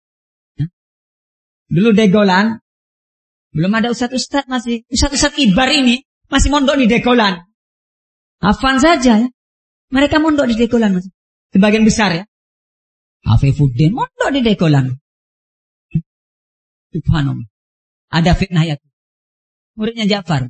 A: Dulu Degolan, belum ada ustadz-ustadz masih. Ustadz-ustadz Ibar ini masih mondok di Degolan. Afan saja ya. Mereka mondok di Degolan mas. Sebagian besar ya. Afifuddin mondok di Degolan. Subhanallah. Ada fitnah ya. Muridnya Ja'far.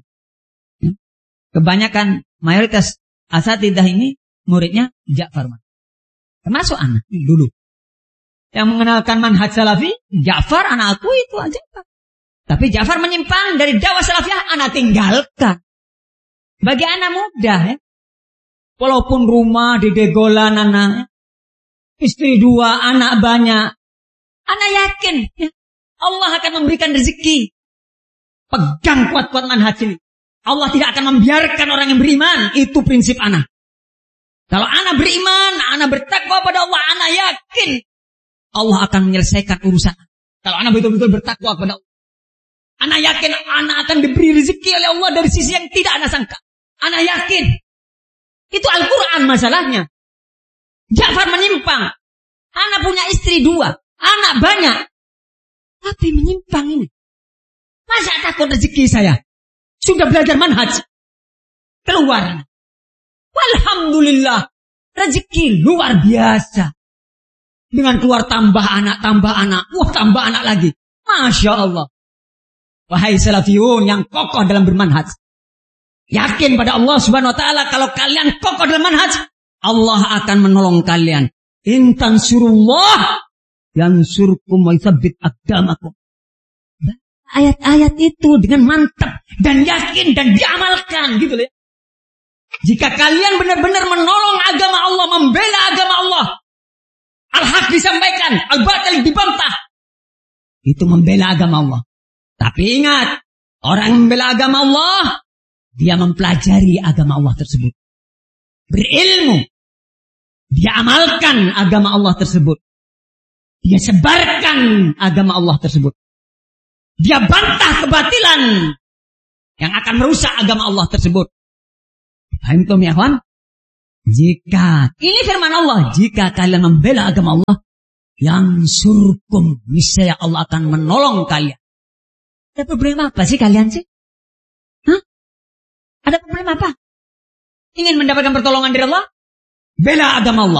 A: Kebanyakan mayoritas asatidah ini muridnya Ja'far mas. Termasuk anak dulu. Yang mengenalkan manhaj salafi Ja'far anak aku itu aja. Tapi Ja'far menyimpang dari dakwah salafiyah anak tinggalkan. Bagi anak muda ya. Walaupun rumah di Degolan anak. Istri dua, anak banyak. Anak yakin ya, Allah akan memberikan rezeki. Pegang kuat-kuat manhaj ini. Allah tidak akan membiarkan orang yang beriman. Itu prinsip anak. Kalau anak beriman, anak bertakwa pada Allah, anak yakin Allah akan menyelesaikan urusan. Kalau anak betul-betul bertakwa kepada Allah. Anak yakin anak akan diberi rezeki oleh Allah dari sisi yang tidak anak sangka. Anak yakin. Itu Al-Quran masalahnya. Ja'far menyimpang. Anak punya istri dua. Anak banyak. Tapi menyimpang ini. Masa takut rezeki saya? Sudah belajar manhaj. Keluar. Alhamdulillah. Rezeki luar biasa. Dengan keluar tambah anak, tambah anak. Wah tambah anak lagi. Masya Allah. Wahai salafiyun yang kokoh dalam bermanhaj. Yakin pada Allah subhanahu wa ta'ala. Kalau kalian kokoh dalam manhaj. Allah akan menolong kalian. In tansurullah. Yansurkum wa yuthabbit aqdamakum. Ayat-ayat itu dengan mantap. Dan yakin dan diamalkan. Gitu ya. Jika kalian benar-benar menolong agama Allah. Membela agama Allah. Al-haq disampaikan. Al-batil dibantah. Itu membela agama Allah. Tapi ingat, orang yang membela agama Allah, dia mempelajari agama Allah tersebut. Berilmu. Dia amalkan agama Allah tersebut. Dia sebarkan agama Allah tersebut. Dia bantah kebatilan. yang akan merusak agama Allah tersebut. Paham tuh ya kawan? Jika ini firman Allah, jika kalian membela agama Allah, yang surkum, niscaya Allah akan menolong kalian. Ada problem apa sih kalian sih? Hah? Ada problem apa? Ingin mendapatkan pertolongan dari Allah? Bela agama Allah.